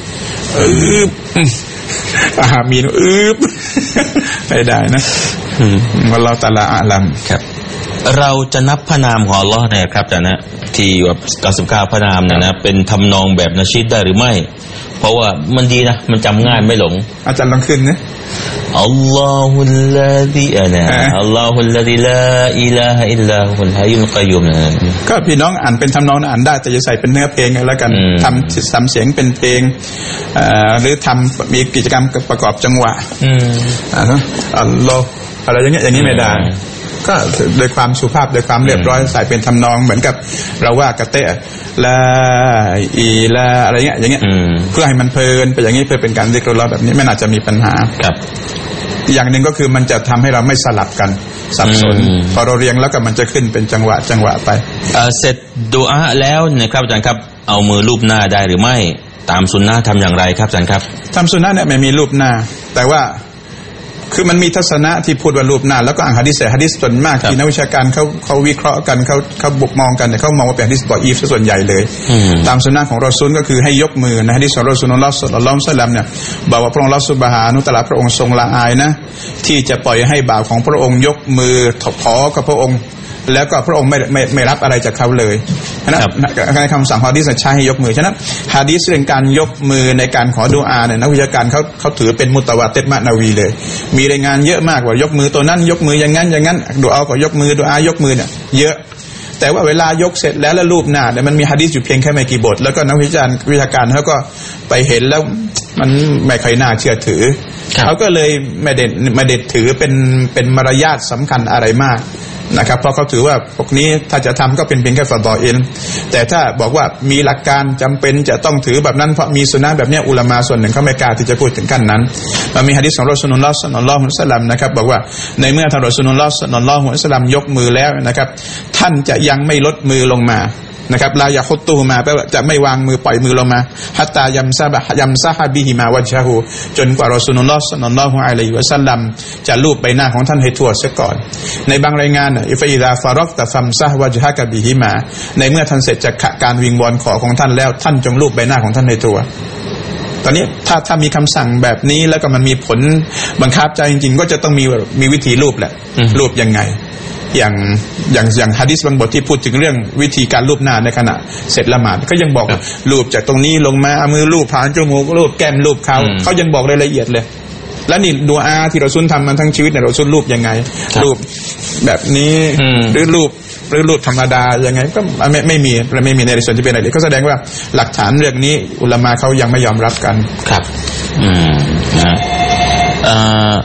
B: มีนไม่ได้นะวัลลอฮุตะอาลาอาลัม
A: ครับเราจะนับพระนามของอัลเลาะห์เนี่ยครับอาจารย์นะที่ว่า99พระนามนะเป็นทำนองแบบนะชีดได้หรือไม่เพราะว่ามันดีนะมันจำง่ายไม่หลง
B: อาจารย์ลองขึ้นนะ
A: อัลลอฮุลลาฮิอัลลอฮุลลาฮิลาอิลาฮะอิลลาฮุลฮัยยุลกัยยุม
B: ก็พี่น้องอ่านเป็นทำนองอ่านได้แต่จะใส่เป็นเนื้อเพลงแล้วกันทำเสียงเป็นเพลงหรือทำมีกิจกรรมประกอบจังหวะอัลลอฮ์อะไรอย่างเงี้ยไม่ได้ก็โดยความสุภาพโดยความเรียบร้อยใส่เป็นทำนองเหมือนกับเราว่ากะเตะลาอีลาอะไรเงี้ยอย่างเงี้ยเพื่อให้มันเพลินไปอย่างนี้เพื่อเป็นการซิกรุลลอฮ์แบบนี้ไม่น่าจะมีปัญหา
A: ครับ
B: อย่างหนึ่งก็คือมันจะทำให้เราไม่สลับกันสับสนพอเราเรียงแล้วก็มันจะขึ้นเป็นจังหวะไป
A: เสร็จดุอาะแล้วนะครับอาจารย์ครับเอามือลูบหน้าได้หรือไม่ตามสุนนะทำอย่างไรครับอาจารย์ครับ
B: ทำสุนนะเนี่ยไม่มีรูปหน้าแต่ว่าคือมันมีทัศนะที่พูดว่ารูปหน้าแล้วก็อ่านหะดีษส่วนมากที่นักวิชาการเขาวิเคราะห์กันเขาบุกมองกันเนี่ยเขามองว่าเป็นหะดีษดออีฟส่วนใหญ่เลยตามสุนนะของรอซูลก็คือให้ยกมือนะหะดีษของรอซูลุลลอฮ์ ศ็อลลัลลอฮุอะลัยฮิวะซัลลัมเนี่ยบอกว่าพระองค์อัลเลาะห์ซุบฮานะฮูวะตะอาลาพระองค์ทรงละอายนะที่จะปล่อยให้บ่าวของพระองค์ยกมือขอกับพระองค์แล้วก็พระองค์ไม่รับอะไรจากเขาเลยในคำสั่งฮะดีษใช้ให้ยกมือฉะนั้นฮะดีษเรื่องการยกมือในการขอดุอาเนี่ยนักวิชาการเขาถือเป็นมุตะวาติรมะนาวีเลยมีรายงานเยอะมากว่ายกมือตัวนั้นยกมืออย่างนั้นดุอาก็ยกมือดุอายกมือเนี่ยเยอะแต่ว่าเวลายกเสร็จแล้วรูปหน้าเนี่ยมันมีหะดีษอยู่เพียงแค่ไม่กี่บทแล้วก็นักวิชาการเขาก็ไปเห็นแล้วมันไม่ค่อยน่าเชื่อถือเขาก็เลยไม่ได้ถือเป็นมารยาทสำคัญอะไรมากนะครับเพราะเขาถือว่าพวกนี้ถ้าจะทำก็เป็นเพียงแค่ฟารฎออิลแต่ถ้าบอกว่ามีหลักการจำเป็นจะต้องถือแบบนั้นเพราะมีสุนนะแบบนี้อุลามะส่วนหนึ่งเขาไม่กล้าที่จะพูดถึงขั้นนั้นมันมีหะดีษของรอซูลุลลอฮ์ ศ็อลลัลลอฮุอะลัยฮิวะซัลลัมนะครับบอกว่าในเมื่อท่านรอซูลุลลอฮ์ ศ็อลลัลลอฮุอะลัยฮิวะซัลลัมยกมือแล้วนะครับท่านจะยังไม่ลดมือลงมานะครับลายาคุตตูมาแปลว่าจะไม่วางมือปล่อยมือลงมาฮัตตายัมซะฮะบิฮิมาวัจฮะฮูจนกว่ารอซูลุลลอฮ์ ศ็อลลัลลอฮุอะลัยฮิวะซัลลัมจะลูบใบหน้าของท่านให้ทั่วเสียก่อนในบางรายงานอิฟะอิซาฟารอกตะฟัมซะฮวัจฮะกะบิฮิมาในเมื่อท่านเสร็จจากการวิงวอนขอของท่านแล้วท่านจงลูบใบหน้าของท่านให้ทั่วตอนนี้ถ้ามีคำสั่งแบบนี้แล้วก็มันมีผลบังคับใจจริงๆก็จะต้องมีวิธีลูบแหละลูบยังไงอย่างหะดีษบางบทที่พูดถึงเรื่องวิธีการลูบหน้าในขณะเสร็จละหมาดก็ยังบอกลูบจากตรงนี้ลงมาเอามือลูบผ่านจมูกลูบแก้มลูบเขายังบอกรายละเอียดเลยแล้วนี่ดุอาที่เราซุนทำมาทั้งชีวิตเนี่ยเราซุนลูบยังไงลูบแบบนี้หรือลูบธรรมดายังไงก็ไม่มีในส่วนที่เป็นอะไรก็แสดงว่าหลักฐานเรื่องนี้อุลามะเขายังไม่ยอมรับกัน
A: ครับ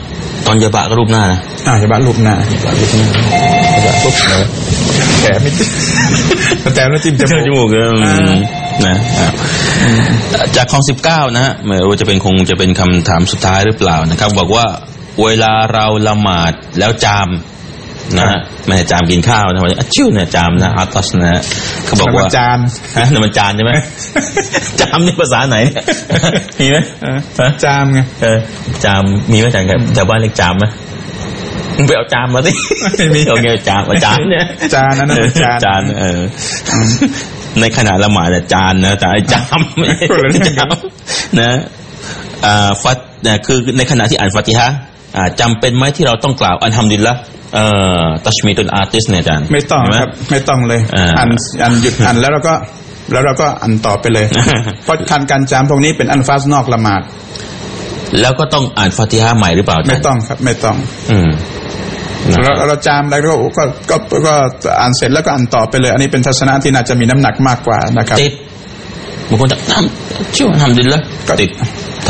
A: ตอนยะบะก็รูปหน้านะ
B: ยะบะรูปหน้าปุ๊บแขนไม่แต่แล้วจิ้มจ
A: มูกนะจากข้อ19นะฮะไม่รู้จะเป็นคำถามสุดท้ายหรือเปล่านะครับบอกว่าเวลาเราละหมาดแล้วจามนะฮะไม่ใช่จามกินข้าวนะว่าชื่อเนี่ยจามนะอาตัสนะเขาบอกว่า
B: จาน
A: นี่มันจานใช่ไหมจามนี่ภาษาไหนมีไหม
B: จามไง
A: จามมีไหมจานครับแถวบ้านเรียกจามไหมมึงไปเอาจามมาสิ
B: ไม่มี
A: โอเคจานเนี่ย
B: จานนั่น
A: จานในขณะละหมาดจานนะแต่จามไม่ใช่จามนะฟัตนะคือในขณะที่อ่านฟาติฮะจำเป็นไหมที่เราต้องกล่าวอัลฮัมดุลิลละห์ตัชมีตุลอาติสเนี่ยอาจารย์
B: ไม่ต้องครับไม่ต้องเลยอ่านหยุดอ่านแล้วเราก็อ่านต่อไปเลยเพราะการจำพวกนี้เป็นอัลฟาซนอกละหมาด
A: แล้วก็ต้องอ่านฟาติฮะใหม่หรือเปล่า
B: ไม่ต้องครับไม่ต้องเราจำแล้วก็อ่านเสร็จแล้วก็อ่านต่อไปเลยอันนี้เป็นทัศนะที่น่าจะมีน้ำหนักมากกว่านะครับ
A: ติดบางคนจะชื่ออัลฮัมดุลิลละห์ติด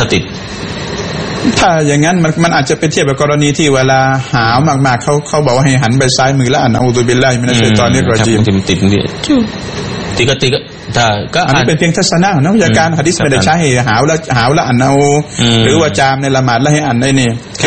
B: ถ้าอย่างนั้นมันอาจจะเป็นเทียบกับกรณีที่เวลาหาวมากๆเขาบอกว่าให้หันไปซ้ายมือแล้วอ่านอูซุบิลลาฮิมินัชชัยฏอนนิรเราะญีม
A: ติดก็ถ้าก็
B: อันนี้เป็นเพียงทัศนะนะวิชาการหะดีษไม่ได้ใช้ให้หาวแล้วอ่านเอาหรือว่าจามในละหมาดแล้วให้อ่านได้นี่แค่